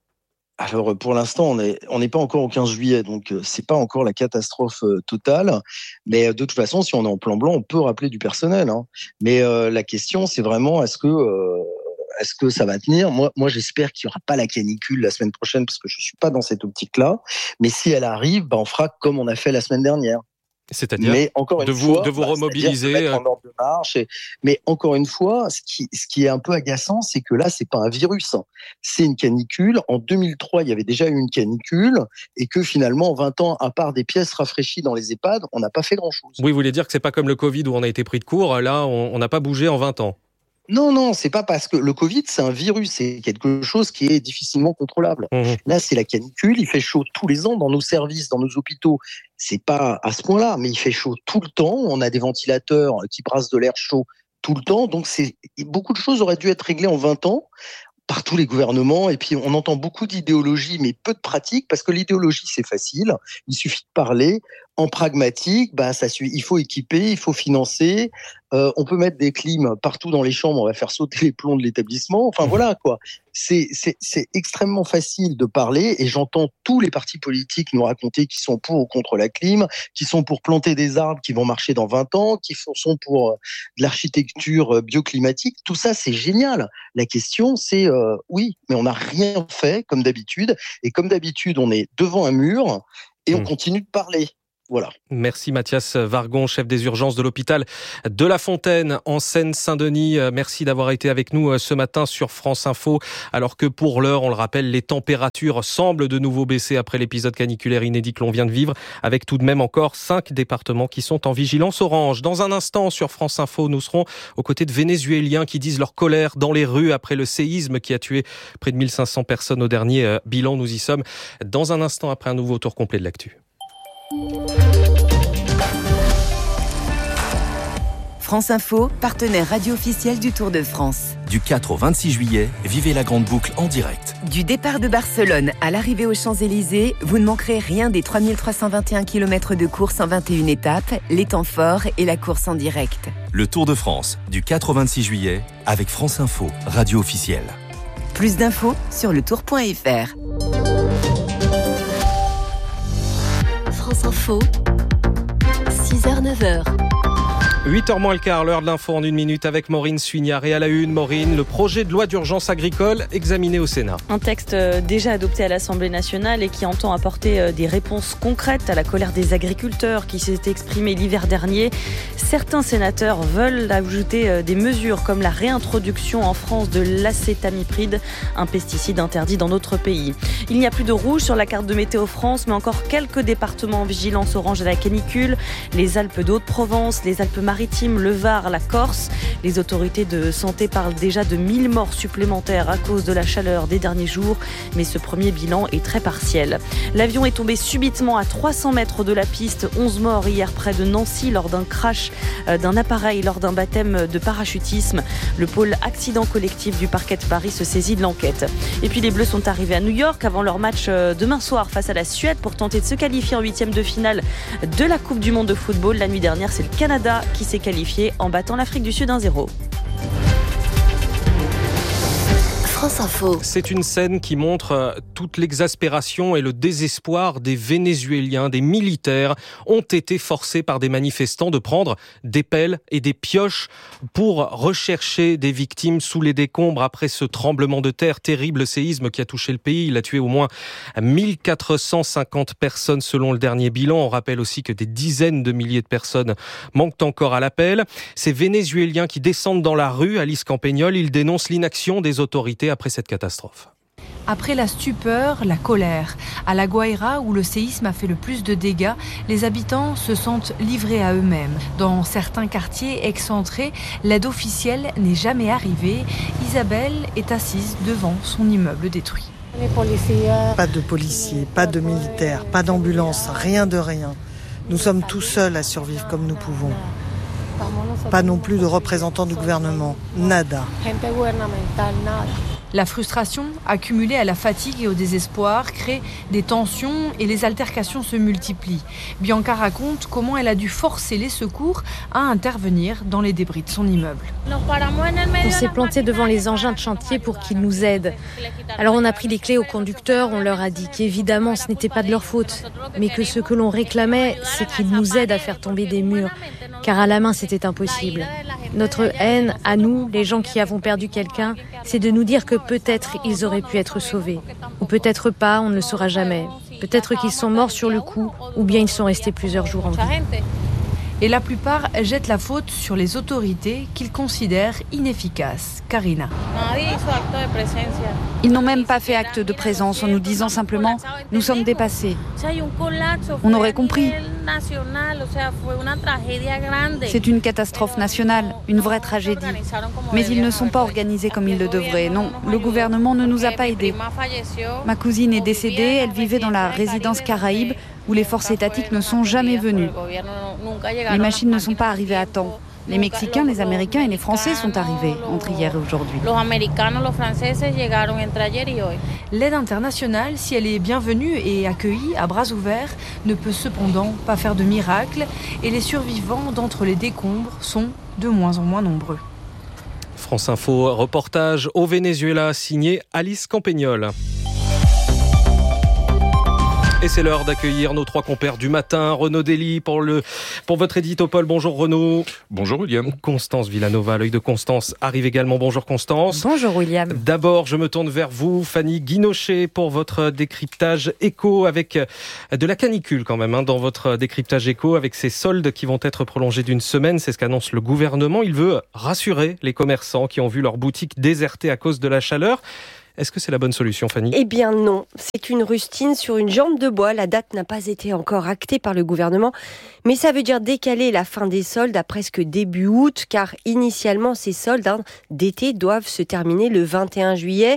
Alors, pour l'instant, on n'est on n'est pas encore au quinze juillet, donc c'est pas encore la catastrophe totale. Mais de toute façon, si on est en plan blanc, on peut rappeler du personnel. Hein. Mais euh, la question, c'est vraiment, est-ce que... Euh... Est-ce que ça va tenir ? Moi, moi, j'espère qu'il n'y aura pas la canicule la semaine prochaine parce que je ne suis pas dans cette optique-là. Mais si elle arrive, bah, on fera comme on a fait la semaine dernière. C'est-à-dire mais encore une de vous, fois, de vous bah, remobiliser. Mettre en ordre de marche. Et... Mais encore une fois, ce qui, ce qui est un peu agaçant, c'est que là, c'est pas un virus. C'est une canicule. En deux mille trois, il y avait déjà eu une canicule et que finalement, en vingt ans, à part des pièces rafraîchies dans les EHPAD, on n'a pas fait grand-chose. Oui, vous voulez dire que c'est pas comme le Covid où on a été pris de court. Là, on n'a pas bougé en vingt ans. Non, non, c'est pas parce que le Covid, c'est un virus, c'est quelque chose qui est difficilement contrôlable. Mmh. Là, c'est la canicule, il fait chaud tous les ans dans nos services, dans nos hôpitaux. C'est pas à ce point-là, mais il fait chaud tout le temps. On a des ventilateurs qui brassent de l'air chaud tout le temps. Donc, c'est, beaucoup de choses auraient dû être réglées en vingt ans par tous les gouvernements. Et puis, on entend beaucoup d'idéologie, mais peu de pratique, parce que l'idéologie, c'est facile. Il suffit de parler. En pragmatique, bah, ça suit. Il faut équiper, il faut financer. Euh, on peut mettre des clims partout dans les chambres, on va faire sauter les plombs de l'établissement. Enfin, voilà, quoi. C'est, c'est, c'est extrêmement facile de parler, et j'entends tous les partis politiques nous raconter qu'ils sont pour ou contre la clim, qui sont pour planter des arbres qui vont marcher dans vingt ans, qui sont pour de l'architecture bioclimatique. Tout ça, c'est génial. La question, c'est euh, oui, mais on n'a rien fait, comme d'habitude. Et comme d'habitude, on est devant un mur et on mmh. continue de parler. Voilà. Merci Mathias Vargon, chef des urgences de l'hôpital de La Fontaine en Seine-Saint-Denis. Merci d'avoir été avec nous ce matin sur France Info. Alors que pour l'heure, on le rappelle, les températures semblent de nouveau baisser après l'épisode caniculaire inédit que l'on vient de vivre, avec tout de même encore cinq départements qui sont en vigilance orange. Dans un instant, sur France Info, nous serons aux côtés de Vénézuéliens qui disent leur colère dans les rues après le séisme qui a tué près de mille cinq cents personnes au dernier bilan. Nous y sommes dans un instant après un nouveau tour complet de l'actu. France Info, partenaire radio officiel du Tour de France. Du quatre au vingt-six juillet, vivez la grande boucle en direct. Du départ de Barcelone à l'arrivée aux Champs-Élysées, vous ne manquerez rien des trois mille trois cent vingt et un kilomètres de course en vingt et une étapes, les temps forts et la course en direct. Le Tour de France, du quatre au vingt-six juillet, avec France Info, radio officielle. Plus d'infos sur le tour point f r. France Info, six heures neuf heures. huit heures moins le quart, l'heure de l'info en une minute avec Maureen Suignard. Et à la une, Maureen, le projet de loi d'urgence agricole examiné au Sénat. Un texte déjà adopté à l'Assemblée nationale et qui entend apporter des réponses concrètes à la colère des agriculteurs qui s'est exprimée l'hiver dernier. Certains sénateurs veulent ajouter des mesures comme la réintroduction en France de l'acétamipride, un pesticide interdit dans notre pays. Il n'y a plus de rouge sur la carte de Météo France, mais encore quelques départements en vigilance orange à la canicule. Les Alpes d'Haute-Provence, les Alpes-Maritimes, le Var, la Corse. Les autorités de santé parlent déjà de mille morts supplémentaires à cause de la chaleur des derniers jours, mais ce premier bilan est très partiel. L'avion est tombé subitement à trois cents mètres de la piste. onze morts hier près de Nancy lors d'un crash d'un appareil lors d'un baptême de parachutisme. Le pôle accident collectif du parquet de Paris se saisit de l'enquête. Et puis les Bleus sont arrivés à New York avant leur match demain soir face à la Suède pour tenter de se qualifier en huitième de finale de la Coupe du Monde de football. La nuit dernière, c'est le Canada qui s'est qualifié en battant l'Afrique du Sud un zéro. France Info. C'est une scène qui montre toute l'exaspération et le désespoir des Vénézuéliens. Des militaires ont été forcés par des manifestants de prendre des pelles et des pioches pour rechercher des victimes sous les décombres après ce tremblement de terre, terrible séisme qui a touché le pays. Il a tué au moins mille quatre cent cinquante personnes selon le dernier bilan. On rappelle aussi que des dizaines de milliers de personnes manquent encore à l'appel. Ces Vénézuéliens qui descendent dans la rue, Alice Campagnol, ils dénoncent l'inaction des autorités après cette catastrophe. Après la stupeur, la colère. À La Guaira, où le séisme a fait le plus de dégâts, les habitants se sentent livrés à eux-mêmes. Dans certains quartiers excentrés, l'aide officielle n'est jamais arrivée. Isabelle est assise devant son immeuble détruit. Pas de policiers, pas de militaires, pas d'ambulance, rien de rien. Nous sommes tout seuls à survivre comme nous pouvons. Pas non plus de représentants du gouvernement. Nada. La frustration, accumulée à la fatigue et au désespoir, crée des tensions et les altercations se multiplient. Bianca raconte comment elle a dû forcer les secours à intervenir dans les débris de son immeuble. On s'est planté devant les engins de chantier pour qu'ils nous aident. Alors on a pris les clés aux conducteurs, on leur a dit qu'évidemment ce n'était pas de leur faute, mais que ce que l'on réclamait, c'est qu'ils nous aident à faire tomber des murs, car à la main c'était impossible. Notre haine, à nous, les gens qui avons perdu quelqu'un, c'est de nous dire que peut-être ils auraient pu être sauvés. Ou peut-être pas, on ne le saura jamais. Peut-être qu'ils sont morts sur le coup, ou bien ils sont restés plusieurs jours en vie. Et la plupart jettent la faute sur les autorités qu'ils considèrent inefficaces. Karina. Ils n'ont même pas fait acte de présence en nous disant simplement « nous sommes dépassés ». On aurait compris. C'est une catastrophe nationale, une vraie tragédie. Mais ils ne sont pas organisés comme ils le devraient. Non, le gouvernement ne nous a pas aidés. Ma cousine est décédée, elle vivait dans la résidence Caraïbe où les forces étatiques ne sont jamais venues. Les machines ne sont pas arrivées à temps. Les Mexicains, les Américains et les Français sont arrivés entre hier et aujourd'hui. L'aide internationale, si elle est bienvenue et accueillie à bras ouverts, ne peut cependant pas faire de miracle et les survivants d'entre les décombres sont de moins en moins nombreux. France Info, reportage au Venezuela, signé Alice Campagnol. Et c'est l'heure d'accueillir nos trois compères du matin. Renaud Dely pour, le, pour votre édito, Paul. Bonjour Renaud. Bonjour William. Constance Villanova, l'œil de Constance, arrive également. Bonjour Constance. Bonjour William. D'abord, je me tourne vers vous, Fanny Guinochet, pour votre décryptage éco avec de la canicule quand même, hein, dans votre décryptage éco, avec ces soldes qui vont être prolongés d'une semaine. C'est ce qu'annonce le gouvernement. Il veut rassurer les commerçants qui ont vu leur boutique désertée à cause de la chaleur. Est-ce que c'est la bonne solution, Fanny ? Eh bien non, c'est une rustine sur une jambe de bois. La date n'a pas été encore actée par le gouvernement, mais ça veut dire décaler la fin des soldes à presque début août, car initialement ces soldes hein, d'été doivent se terminer le vingt et un juillet.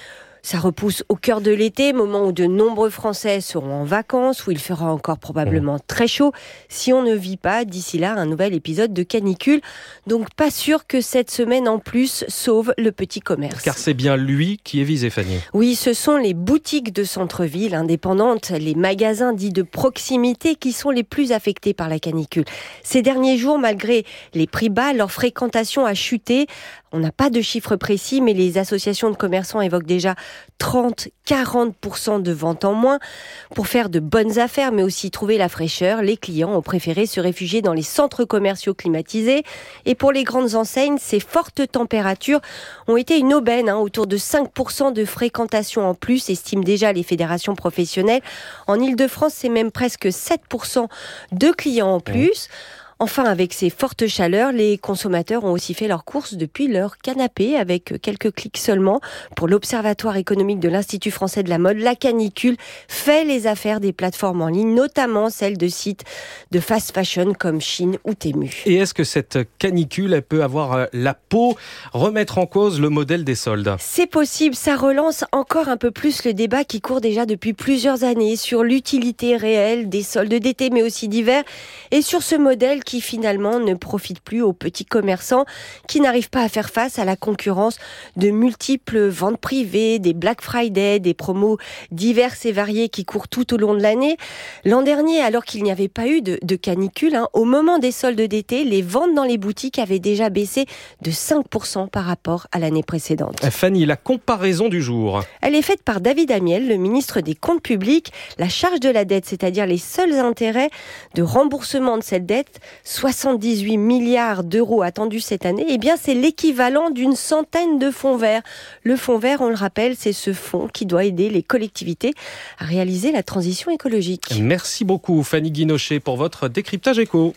Ça repousse au cœur de l'été, moment où de nombreux Français seront en vacances, où il fera encore probablement très chaud, si on ne vit pas d'ici là un nouvel épisode de canicule. Donc pas sûr que cette semaine en plus sauve le petit commerce. Car c'est bien lui qui est visé, Fanny. Oui, ce sont les boutiques de centre-ville indépendantes, les magasins dits de proximité qui sont les plus affectés par la canicule. Ces derniers jours, malgré les prix bas, leur fréquentation a chuté. On n'a pas de chiffres précis, mais les associations de commerçants évoquent déjà trente à quarante pour cent de ventes en moins. Pour faire de bonnes affaires, mais aussi trouver la fraîcheur, les clients ont préféré se réfugier dans les centres commerciaux climatisés. Et pour les grandes enseignes, ces fortes températures ont été une aubaine, hein, autour de cinq pour cent de fréquentation en plus, estiment déjà les fédérations professionnelles. En Ile-de-France, c'est même presque sept pour cent de clients en plus. Enfin, avec ces fortes chaleurs, les consommateurs ont aussi fait leurs courses depuis leur canapé avec quelques clics seulement. Pour l'Observatoire économique de l'Institut français de la mode, la canicule fait les affaires des plateformes en ligne, notamment celles de sites de fast fashion comme Shein ou Temu. Et est-ce que cette canicule, elle peut avoir la peau, remettre en cause le modèle des soldes ? C'est possible, ça relance encore un peu plus le débat qui court déjà depuis plusieurs années sur l'utilité réelle des soldes d'été mais aussi d'hiver et sur ce modèle qui finalement ne profite plus aux petits commerçants qui n'arrivent pas à faire face à la concurrence de multiples ventes privées, des Black Friday, des promos diverses et variées qui courent tout au long de l'année. L'an dernier, alors qu'il n'y avait pas eu de, de canicule, hein, au moment des soldes d'été, les ventes dans les boutiques avaient déjà baissé de cinq pour cent par rapport à l'année précédente. Fanny, la comparaison du jour. Elle est faite par David Amiel, le ministre des Comptes publics. La charge de la dette, c'est-à-dire les seuls intérêts de remboursement de cette dette, soixante-dix-huit milliards d'euros attendus cette année, eh bien c'est l'équivalent d'une centaine de fonds verts. Le fonds vert, on le rappelle, c'est ce fonds qui doit aider les collectivités à réaliser la transition écologique. Merci beaucoup Fanny Guinochet pour votre décryptage éco.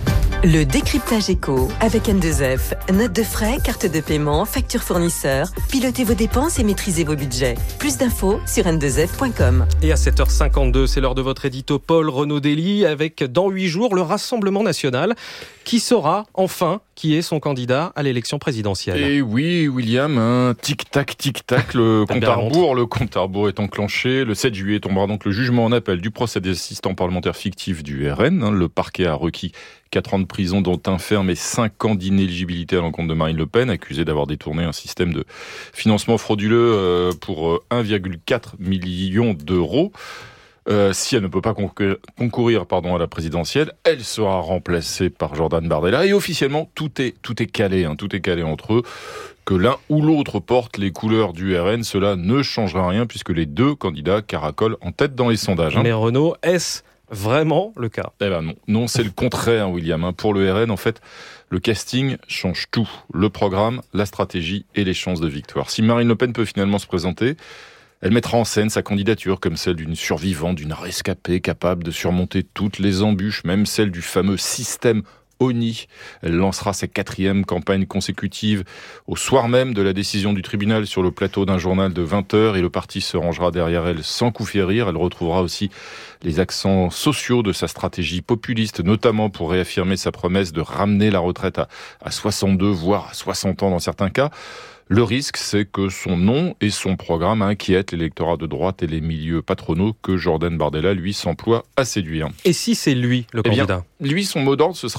Le décryptage éco avec N deux F. Notes de frais, carte de paiement, facture fournisseur. Pilotez vos dépenses et maîtrisez vos budgets. Plus d'infos sur n deux f point com. Et à sept heures cinquante-deux, c'est l'heure de votre édito Paul Renaud Dely avec dans huit jours le Rassemblement national qui saura enfin qui est son candidat à l'élection présidentielle. Et oui, William, hein, tic-tac, tic-tac, le compte à rebours, le compte à rebours est enclenché. Le sept juillet tombera donc le jugement en appel du procès des assistants parlementaires fictifs du R N. Hein, le parquet a requis quatre ans de prison, dont un ferme et cinq ans d'inéligibilité à l'encontre de Marine Le Pen, accusée d'avoir détourné un système de financement frauduleux pour un virgule quatre million d'euros. Euh, si elle ne peut pas concourir, concourir pardon, à la présidentielle, elle sera remplacée par Jordan Bardella. Et officiellement, tout est, tout est calé, hein, tout est calé entre eux. Que l'un ou l'autre porte les couleurs du R N, cela ne changera rien puisque les deux candidats caracolent en tête dans les sondages. Hein. Mais Renaud, est-ce vraiment le cas ? Eh ben non, non, c'est le contraire, William. Pour le R N, en fait, le casting change tout. Le programme, la stratégie et les chances de victoire. Si Marine Le Pen peut finalement se présenter, elle mettra en scène sa candidature comme celle d'une survivante, d'une rescapée capable de surmonter toutes les embûches, même celle du fameux système O N I. Elle lancera sa quatrième campagne consécutive au soir même de la décision du tribunal sur le plateau d'un journal de vingt heures et le parti se rangera derrière elle sans coup férir. Elle retrouvera aussi les accents sociaux de sa stratégie populiste, notamment pour réaffirmer sa promesse de ramener la retraite à, à soixante-deux, voire à soixante ans dans certains cas. Le risque, c'est que son nom et son programme inquiètent l'électorat de droite et les milieux patronaux que Jordan Bardella, lui, s'emploie à séduire. Et si c'est lui, le candidat ? Eh bien, lui, son mot d'ordre, ce sera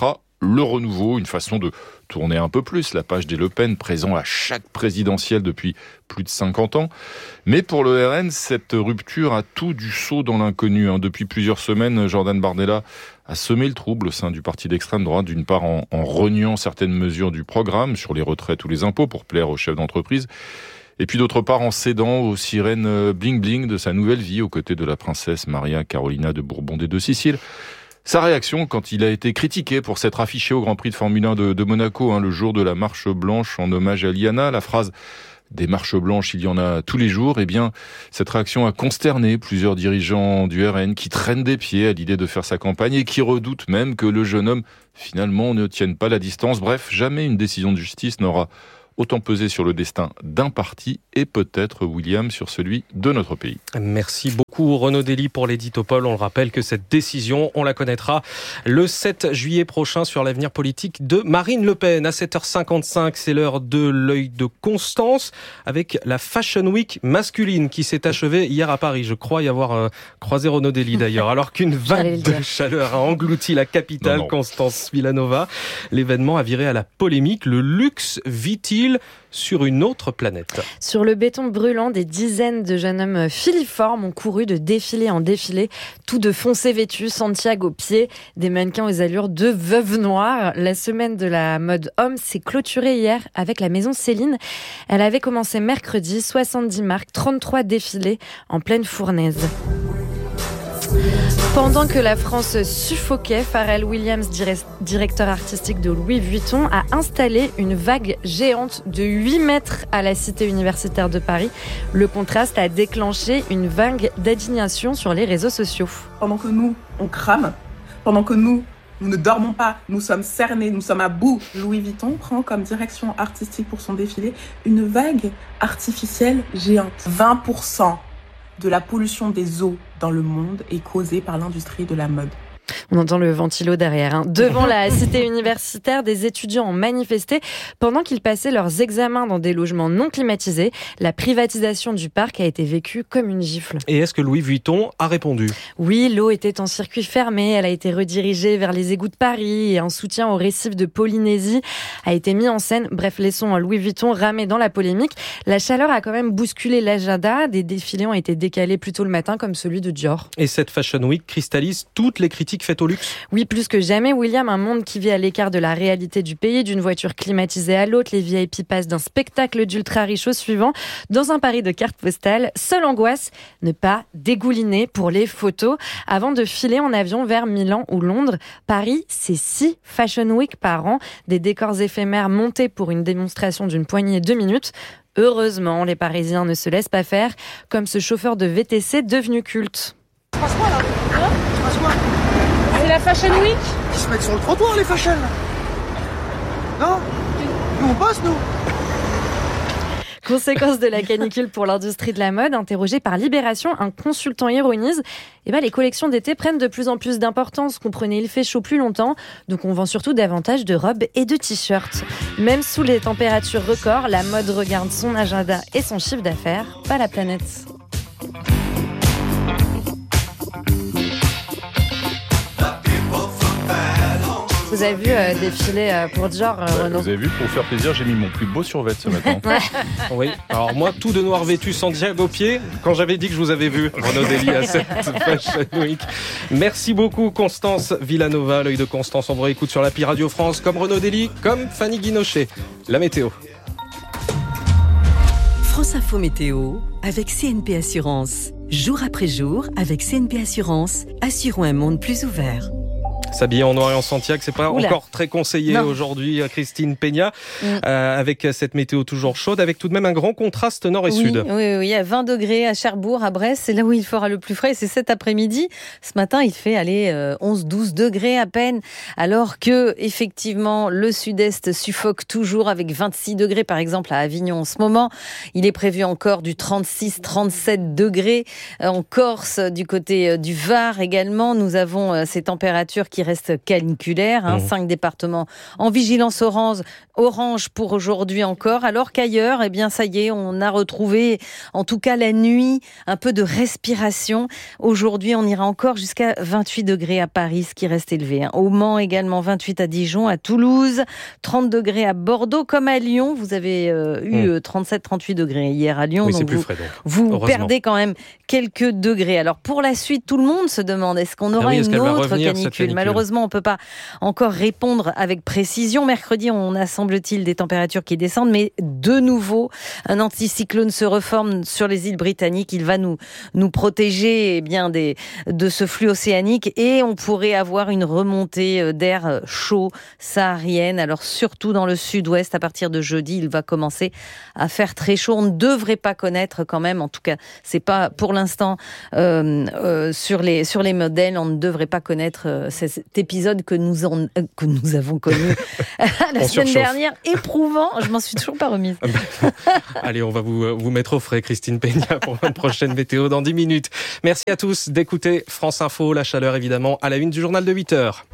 le renouveau, une façon de tourner un peu plus la page des Le Pen, présent à chaque présidentielle depuis plus de cinquante ans. Mais pour le R N, cette rupture a tout du saut dans l'inconnu. Depuis plusieurs semaines, Jordan Bardella a semé le trouble au sein du parti d'extrême droite, d'une part en, en reniant certaines mesures du programme sur les retraites ou les impôts pour plaire aux chefs d'entreprise, et puis d'autre part en cédant aux sirènes bling-bling de sa nouvelle vie aux côtés de la princesse Maria Carolina de Bourbon des Deux-Siciles. Sa réaction quand il a été critiqué pour s'être affiché au Grand Prix de Formule un de, de Monaco, hein, le jour de la marche blanche en hommage à Liana, la phrase « des marches blanches, il y en a tous les jours », eh bien, cette réaction a consterné plusieurs dirigeants du R N qui traînent des pieds à l'idée de faire sa campagne et qui redoutent même que le jeune homme, finalement, ne tienne pas la distance. Bref, jamais une décision de justice n'aura autant pesé sur le destin d'un parti et peut-être, William, sur celui de notre pays. Merci beaucoup Renaud Dely pour l'éditopole. On le rappelle que cette décision, on la connaîtra le sept juillet prochain sur l'avenir politique de Marine Le Pen. À sept heures cinquante-cinq, c'est l'heure de l'œil de Constance avec la Fashion Week masculine qui s'est achevée hier à Paris. Je crois y avoir euh, croisé Renaud Dely d'ailleurs. Alors qu'une vague de chaleur a englouti la capitale, non, non. Constance Villanova, l'événement a viré à la polémique. Le luxe vit-il sur une autre planète? Sur le béton brûlant, des dizaines de jeunes hommes filiformes ont couru de défilé en défilé, tout de foncé vêtus, Santiago aux pieds, des mannequins aux allures de veuves noires. La semaine de la mode homme s'est clôturée hier avec la maison Céline. Elle avait commencé mercredi, soixante-dix marques, trente-trois défilés en pleine fournaise. Pendant que la France suffoquait, Pharrell Williams, directeur artistique de Louis Vuitton, a installé une vague géante de huit mètres à la cité universitaire de Paris. Le contraste a déclenché une vague d'indignation sur les réseaux sociaux. Pendant que nous, on crame, pendant que nous, nous ne dormons pas, nous sommes cernés, nous sommes à bout, Louis Vuitton prend comme direction artistique pour son défilé une vague artificielle géante. vingt pour cent de la pollution des eaux dans le monde est causée par l'industrie de la mode. On entend le ventilo derrière. Hein. Devant la cité universitaire, des étudiants ont manifesté pendant qu'ils passaient leurs examens dans des logements non climatisés. La privatisation du parc a été vécue comme une gifle. Et est-ce que Louis Vuitton a répondu ? Oui, l'eau était en circuit fermé. Elle a été redirigée vers les égouts de Paris et un soutien au récif de Polynésie a été mis en scène. Bref, laissons Louis Vuitton ramer dans la polémique. La chaleur a quand même bousculé l'agenda. Des défilés ont été décalés plus tôt le matin, comme celui de Dior. Et cette Fashion Week cristallise toutes les critiques faites au luxe. Oui, plus que jamais, William, un monde qui vit à l'écart de la réalité du pays, d'une voiture climatisée à l'autre, les V I P passent d'un spectacle d'ultra riche au suivant, dans un Paris de cartes postales. Seule angoisse, ne pas dégouliner pour les photos avant de filer en avion vers Milan ou Londres. Paris, c'est six Fashion Week par an, des décors éphémères montés pour une démonstration d'une poignée de minutes. Heureusement, les Parisiens ne se laissent pas faire, comme ce chauffeur de V T C devenu culte. Franchement, là, hein Franchement. C'est la Fashion Week. Ils se mettent sur le trottoir, les fashion. Non ? Nous, on bosse, nous. Conséquence de la canicule pour l'industrie de la mode, interrogé par Libération, un consultant ironise, eh ben, les collections d'été prennent de plus en plus d'importance. Comprenez, il fait chaud plus longtemps, donc on vend surtout davantage de robes et de t-shirts. Même sous les températures records, la mode regarde son agenda et son chiffre d'affaires, pas la planète. Vous avez vu euh, défiler euh, pour Dior, euh, ouais, Renaud. Vous avez vu, pour faire plaisir, j'ai mis mon plus beau survêt ce matin. Oui, alors moi, tout de noir vêtu, Santiago au pied, quand j'avais dit que je vous avais vu, Renaud Dely, à cette Fashion Week. Merci beaucoup, Constance Villanova, l'œil de Constance. On vous réécoute sur l'appli Radio France, comme Renaud Dely, comme Fanny Guinochet. La météo. France Info Météo, avec C N P Assurance. Jour après jour, avec C N P Assurance, assurons un monde plus ouvert. S'habiller en noir et en Santiago, c'est pas Oula. encore très conseillé non. aujourd'hui, Christine Peña, mm. euh, avec cette météo toujours chaude, avec tout de même un grand contraste nord et oui, sud. Oui, oui, à vingt degrés à Cherbourg, à Brest, c'est là où il fera le plus frais, c'est cet après-midi. Ce matin, il fait aller euh, onze douze degrés à peine, alors que effectivement le sud-est suffoque toujours avec vingt-six degrés, par exemple à Avignon en ce moment. Il est prévu encore du trente-six trente-sept degrés en Corse, du côté du Var également. Nous avons euh, ces températures qui reste caniculaire. Hein, mmh. Cinq départements en vigilance orange, orange pour aujourd'hui encore, alors qu'ailleurs, eh bien, ça y est, on a retrouvé, en tout cas la nuit, un peu de respiration. Aujourd'hui, on ira encore jusqu'à vingt-huit degrés à Paris, ce qui reste élevé. Hein. Au Mans également, vingt-huit à Dijon, à Toulouse, trente degrés à Bordeaux, comme à Lyon. Vous avez euh, eu mmh. trente-sept trente-huit degrés hier à Lyon. Oui, donc c'est plus vous, frais, donc. Vous perdez quand même quelques degrés. Alors, pour la suite, tout le monde se demande, est-ce qu'on aura ah oui, une autre canicule, canicule Malheureusement, on ne peut pas encore répondre avec précision. Mercredi, on a, semble-t-il, des températures qui descendent, mais de nouveau, un anticyclone se reforme sur les îles britanniques. Il va nous, nous protéger eh bien, des, de ce flux océanique et on pourrait avoir une remontée d'air chaud saharienne. Alors, surtout dans le sud-ouest, à partir de jeudi, il va commencer à faire très chaud. On ne devrait pas connaître quand même, en tout cas, c'est pas pour l'instant euh, euh, sur les sur les modèles, on ne devrait pas connaître euh, cet épisode que nous en, euh, que nous avons connu la semaine dernière, éprouvant. Je m'en suis toujours pas remise. Allez, on va vous vous mettre au frais, Christine Peña, pour une prochaine météo dans dix minutes. Merci à tous d'écouter France Info. La chaleur, évidemment, à la une du journal de huit heures.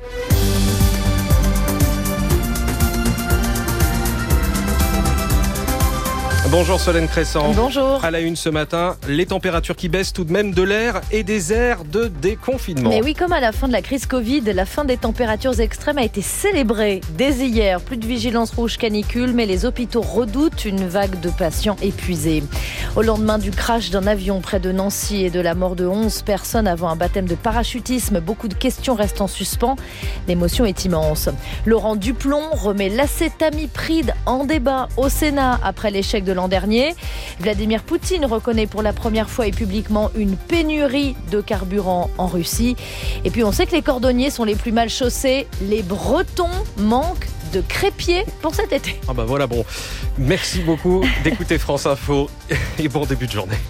Bonjour Solène Crescent. Bonjour. À la une ce matin, les températures qui baissent tout de même de l'air et des airs de déconfinement. Mais oui, comme à la fin de la crise Covid, la fin des températures extrêmes a été célébrée dès hier. Plus de vigilance rouge canicule, mais les hôpitaux redoutent une vague de patients épuisés. Au lendemain du crash d'un avion près de Nancy et de la mort de onze personnes avant un baptême de parachutisme, beaucoup de questions restent en suspens. L'émotion est immense. Laurent Duplon remet l'acétamipride en débat au Sénat après l'échec de l'an dernier. Vladimir Poutine reconnaît pour la première fois et publiquement une pénurie de carburant en Russie. Et puis on sait que les cordonniers sont les plus mal chaussés. Les Bretons manquent de crépier pour cet été. Ah bah voilà, bon. Merci beaucoup d'écouter France Info et bon début de journée.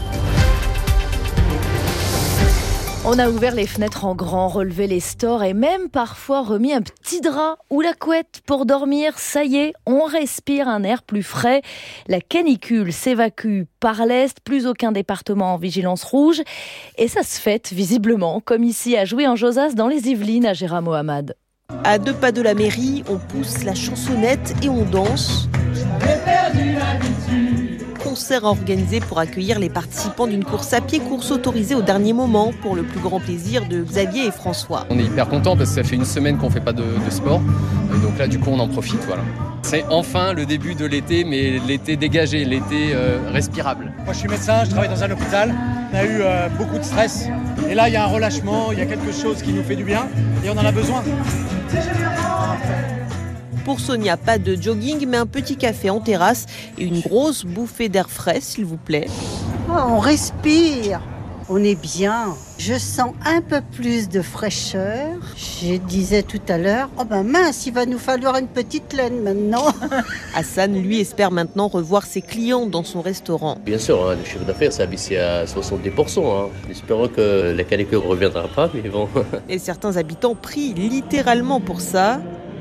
On a ouvert les fenêtres en grand, relevé les stores et même parfois remis un petit drap ou la couette pour dormir. Ça y est, on respire un air plus frais. La canicule s'évacue par l'est, plus aucun département en vigilance rouge. Et ça se fête visiblement, comme ici à Jouy en Josas dans les Yvelines à Gérard Mohamed. À deux pas de la mairie, on pousse la chansonnette et on danse. Concert organisé pour accueillir les participants d'une course à pied, course autorisée au dernier moment pour le plus grand plaisir de Xavier et François. On est hyper contents parce que ça fait une semaine qu'on ne fait pas de, de sport. Donc là, du coup, on en profite. Voilà. C'est enfin le début de l'été, mais l'été dégagé, l'été euh, respirable. Moi, je suis médecin, je travaille dans un hôpital. On a eu euh, beaucoup de stress. Et là, il y a un relâchement, il y a quelque chose qui nous fait du bien et on en a besoin. Pour Sonia, pas de jogging, mais un petit café en terrasse et une grosse bouffée d'air frais, s'il vous plaît. Oh, on respire, on est bien. Je sens un peu plus de fraîcheur. Je disais tout à l'heure, oh ben mince, il va nous falloir une petite laine maintenant. Hassan, lui, espère maintenant revoir ses clients dans son restaurant. Bien sûr, hein, le chiffre d'affaires s'est abaissé à soixante-dix pour cent. Hein. Espérons que la canicule ne reviendra pas, mais bon. Et certains habitants prient littéralement pour ça.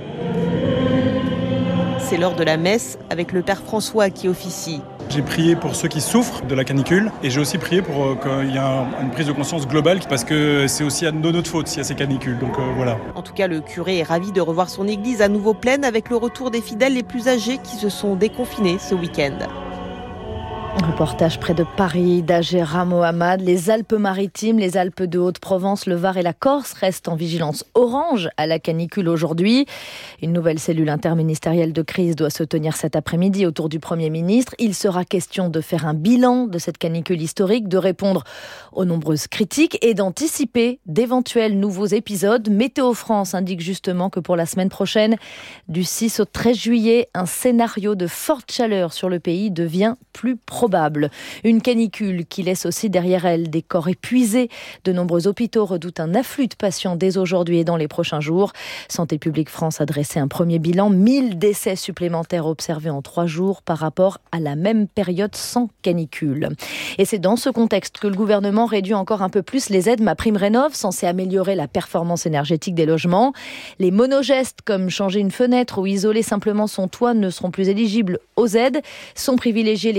C'est l'heure de la messe avec le père François qui officie. J'ai prié pour ceux qui souffrent de la canicule et j'ai aussi prié pour euh, qu'il y ait une prise de conscience globale parce que c'est aussi à notre faute s'il y a ces canicules. Donc euh, voilà. En tout cas, le curé est ravi de revoir son église à nouveau pleine avec le retour des fidèles les plus âgés qui se sont déconfinés ce week-end. Reportage près de Paris d'Agera Mohamed. Les Alpes-Maritimes, les Alpes de Haute-Provence, le Var et la Corse restent en vigilance orange à la canicule aujourd'hui. Une nouvelle cellule interministérielle de crise doit se tenir cet après-midi autour du Premier ministre. Il sera question de faire un bilan de cette canicule historique, de répondre aux nombreuses critiques et d'anticiper d'éventuels nouveaux épisodes. Météo France indique justement que pour la semaine prochaine, du six au treize juillet, un scénario de forte chaleur sur le pays devient plus probable. Probable. Une canicule qui laisse aussi derrière elle des corps épuisés. De nombreux hôpitaux redoutent un afflux de patients dès aujourd'hui et dans les prochains jours. Santé publique France a dressé un premier bilan. mille décès supplémentaires observés en trois jours par rapport à la même période sans canicule. Et c'est dans ce contexte que le gouvernement réduit encore un peu plus les aides MaPrimeRénov', censées améliorer la performance énergétique des logements. Les monogestes comme changer une fenêtre ou isoler simplement son toit ne seront plus éligibles aux aides. Sont privilégiées les rénovations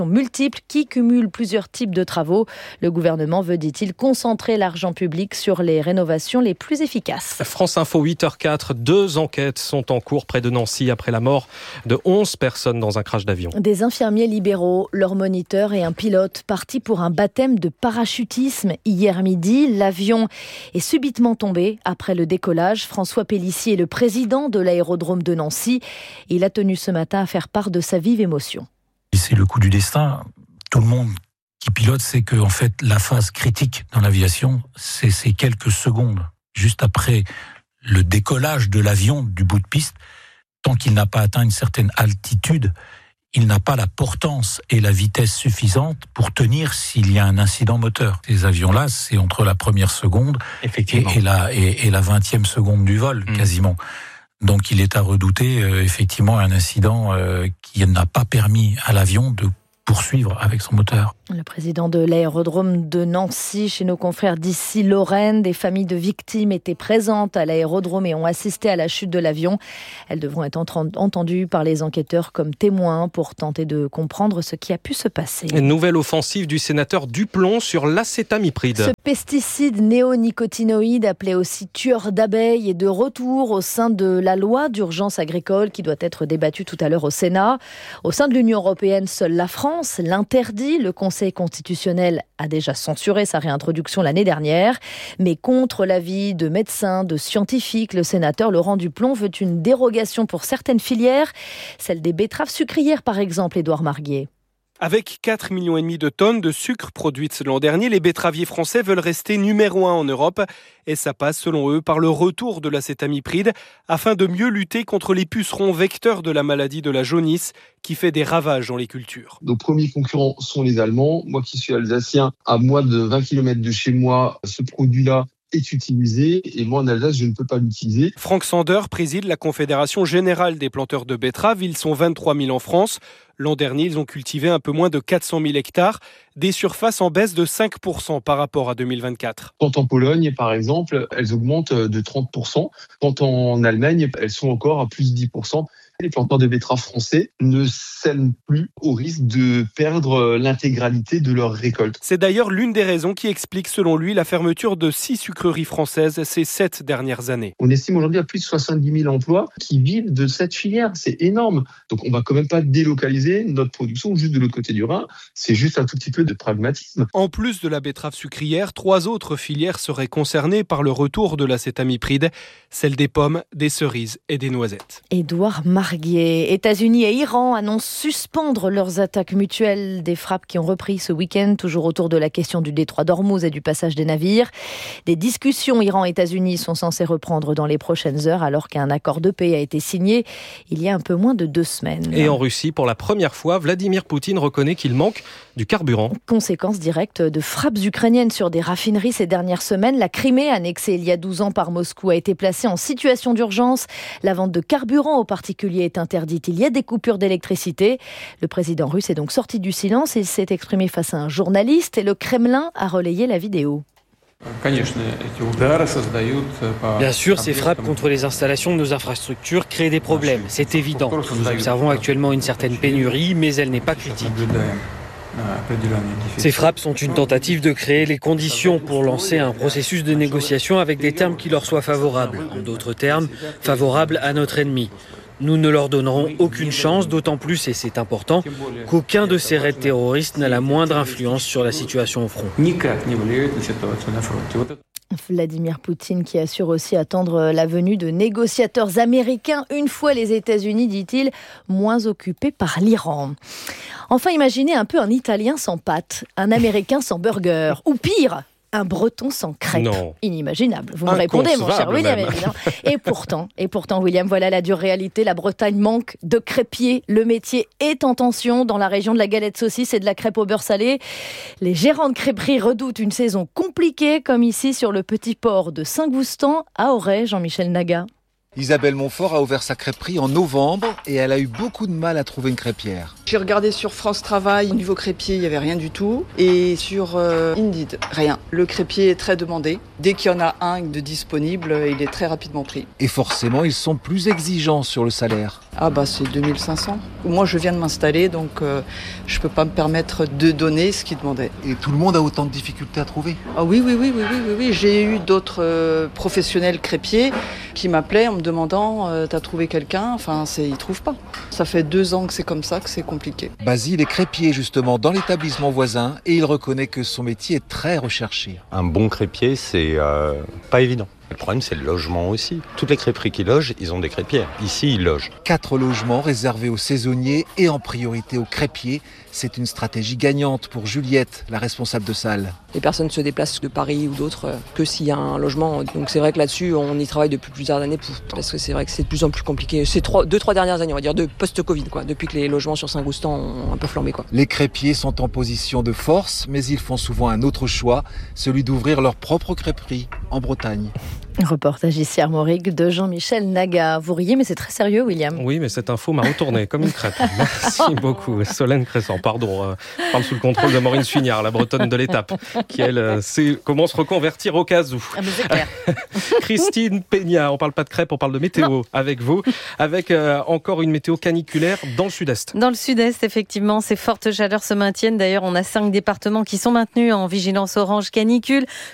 constructions multiples qui cumulent plusieurs types de travaux. Le gouvernement veut, dit-il, concentrer l'argent public sur les rénovations les plus efficaces. France Info, huit heures quatre, deux enquêtes sont en cours près de Nancy après la mort de onze personnes dans un crash d'avion. Des infirmiers libéraux, leur moniteur et un pilote partis pour un baptême de parachutisme hier midi. L'avion est subitement tombé après le décollage. François Pélissier est le président de l'aérodrome de Nancy. Il a tenu ce matin à faire part de sa vive émotion. C'est le coup du destin. Tout le monde qui pilote sait que en fait, la phase critique dans l'aviation, c'est ces quelques secondes juste après le décollage de l'avion du bout de piste. Tant qu'il n'a pas atteint une certaine altitude, il n'a pas la portance et la vitesse suffisante pour tenir s'il y a un incident moteur. Ces avions-là, c'est entre la première seconde et, et, la, et, et la vingtième seconde du vol, mmh. quasiment. Donc il est à redouter euh, effectivement un incident euh, qui n'a pas permis à l'avion de poursuivre avec son moteur. Le président de l'aérodrome de Nancy, chez nos confrères d'ici Lorraine, des familles de victimes étaient présentes à l'aérodrome et ont assisté à la chute de l'avion. Elles devront être entendues par les enquêteurs comme témoins pour tenter de comprendre ce qui a pu se passer. Une nouvelle offensive du sénateur Duplon sur l'acétamipride. Ce pesticide néonicotinoïde, appelé aussi tueur d'abeilles, est de retour au sein de la loi d'urgence agricole qui doit être débattue tout à l'heure au Sénat. Au sein de l'Union européenne, seule la France l'interdit. Le Conseil constitutionnel a déjà censuré sa réintroduction l'année dernière. Mais contre l'avis de médecins, de scientifiques, le sénateur Laurent Duplon veut une dérogation pour certaines filières, celle des betteraves sucrières par exemple, Édouard Marguier. Avec quatre virgule cinq millions de tonnes de sucre produites l'an dernier, les betteraviers français veulent rester numéro un en Europe. Et ça passe, selon eux, par le retour de l'acétamipride afin de mieux lutter contre les pucerons vecteurs de la maladie de la jaunisse qui fait des ravages dans les cultures. Nos premiers concurrents sont les Allemands. Moi qui suis alsacien, à moins de vingt kilomètres de chez moi, ce produit-là est utilisé et moi en Alsace je ne peux pas l'utiliser. Franck Sander préside la Confédération Générale des Planteurs de Betteraves. Ils sont vingt-trois mille en France. L'an dernier, ils ont cultivé un peu moins de quatre cent mille hectares, des surfaces en baisse de cinq pour cent par rapport à deux mille vingt-quatre. Quand en Pologne, par exemple, elles augmentent de trente pour cent. Quand en Allemagne, elles sont encore à plus de dix pour cent. Les planteurs de betteraves français ne sèment plus au risque de perdre l'intégralité de leur récolte. C'est d'ailleurs l'une des raisons qui explique, selon lui, la fermeture de six sucreries françaises ces sept dernières années. On estime aujourd'hui à plus de soixante-dix mille emplois qui vivent de cette filière. C'est énorme. Donc on ne va quand même pas délocaliser notre production juste de l'autre côté du Rhin. C'est juste un tout petit peu de pragmatisme. En plus de la betterave sucrière, trois autres filières seraient concernées par le retour de l'acétamipride, celle des pommes, des cerises et des noisettes. Édouard Marguier. États-Unis et Iran annoncent suspendre leurs attaques mutuelles, des frappes qui ont repris ce week-end, toujours autour de la question du détroit d'Ormuz et du passage des navires. Des discussions Iran-États-Unis sont censées reprendre dans les prochaines heures, alors qu'un accord de paix a été signé il y a un peu moins de deux semaines. Et en Russie, pour la première fois, Vladimir Poutine reconnaît qu'il manque du carburant. Conséquence directe de frappes ukrainiennes sur des raffineries ces dernières semaines. La Crimée, annexée il y a douze ans par Moscou, a été placée en situation d'urgence. La vente de carburant aux particuliers est interdite. Il y a des coupures d'électricité. Le président russe est donc sorti du silence. Il s'est exprimé face à un journaliste et le Kremlin a relayé la vidéo. Bien sûr, ces frappes contre les installations de nos infrastructures créent des problèmes, c'est évident. Nous observons actuellement une certaine pénurie, mais elle n'est pas critique. Ces frappes sont une tentative de créer les conditions pour lancer un processus de négociation avec des termes qui leur soient favorables. En d'autres termes, favorables à notre ennemi. Nous ne leur donnerons aucune chance, d'autant plus, et c'est important, qu'aucun de ces raids terroristes n'a la moindre influence sur la situation au front. Vladimir Poutine qui assure aussi attendre la venue de négociateurs américains une fois les États-Unis, dit-il, moins occupés par l'Iran. Enfin, imaginez un peu un Italien sans pâtes, un Américain sans burger, ou pire, un Breton sans crêpes. Non. Inimaginable. Vous me répondez, mon cher William, même. Évidemment. Et pourtant, et pourtant, William, voilà la dure réalité. La Bretagne manque de crêpiers. Le métier est en tension dans la région de la galette saucisse et de la crêpe au beurre salé. Les gérants de crêperies redoutent une saison compliquée, comme ici sur le petit port de Saint-Goustan à Auray, Jean-Michel Naga. Isabelle Montfort a ouvert sa crêperie en novembre et elle a eu beaucoup de mal à trouver une crêpière. J'ai regardé sur France Travail, au niveau crêpier, il n'y avait rien du tout. Et sur euh, Indeed, rien. Le crêpier est très demandé. Dès qu'il y en a un de disponible, il est très rapidement pris. Et forcément, ils sont plus exigeants sur le salaire. Ah bah c'est deux mille cinq cents. Moi je viens de m'installer donc euh, je peux pas me permettre de donner ce qu'ils demandaient. Et tout le monde a autant de difficultés à trouver? Ah oui oui oui oui oui oui, oui. J'ai eu d'autres euh, professionnels crépiers qui m'appelaient en me demandant euh, t'as trouvé quelqu'un? Enfin c'est ils trouvent pas. Ça fait deux ans que c'est comme ça, que c'est compliqué. Basile est crépier justement dans l'établissement voisin et il reconnaît que son métier est très recherché. Un bon crépier c'est euh, pas évident. Le problème, c'est le logement aussi. Toutes les crêperies qui logent, ils ont des crêpières. Ici, ils logent. Quatre logements réservés aux saisonniers et en priorité aux crêpiers. C'est une stratégie gagnante pour Juliette, la responsable de salle. Les personnes se déplacent de Paris ou d'autres que s'il y a un logement. Donc c'est vrai que là-dessus, on y travaille depuis plusieurs années parce que c'est vrai que c'est de plus en plus compliqué. Ces trois, deux, trois dernières années, on va dire, de post-Covid, quoi, depuis que les logements sur Saint-Goustan ont un peu flambé, quoi. Les crêpiers sont en position de force, mais ils font souvent un autre choix, celui d'ouvrir leur propre crêperie en Bretagne. Reportage ici armorique de Jean-Michel Naga. Vous riez, mais c'est très sérieux, William. Oui, mais cette info m'a retourné comme une crêpe. Merci beaucoup. Solène Crescent, pardon. Euh, je parle sous le contrôle de Maureen Suignard, la bretonne de l'étape, qui, elle, euh, sait comment se reconvertir au cas où. Ah, mais c'est clair. Christine Peña, on parle pas de crêpes, on parle de météo non. avec vous, avec euh, encore une météo caniculaire dans le sud-est. Dans le sud-est, effectivement, ces fortes chaleurs se maintiennent. D'ailleurs, on a cinq départements qui sont maintenus en vigilance orange canicule.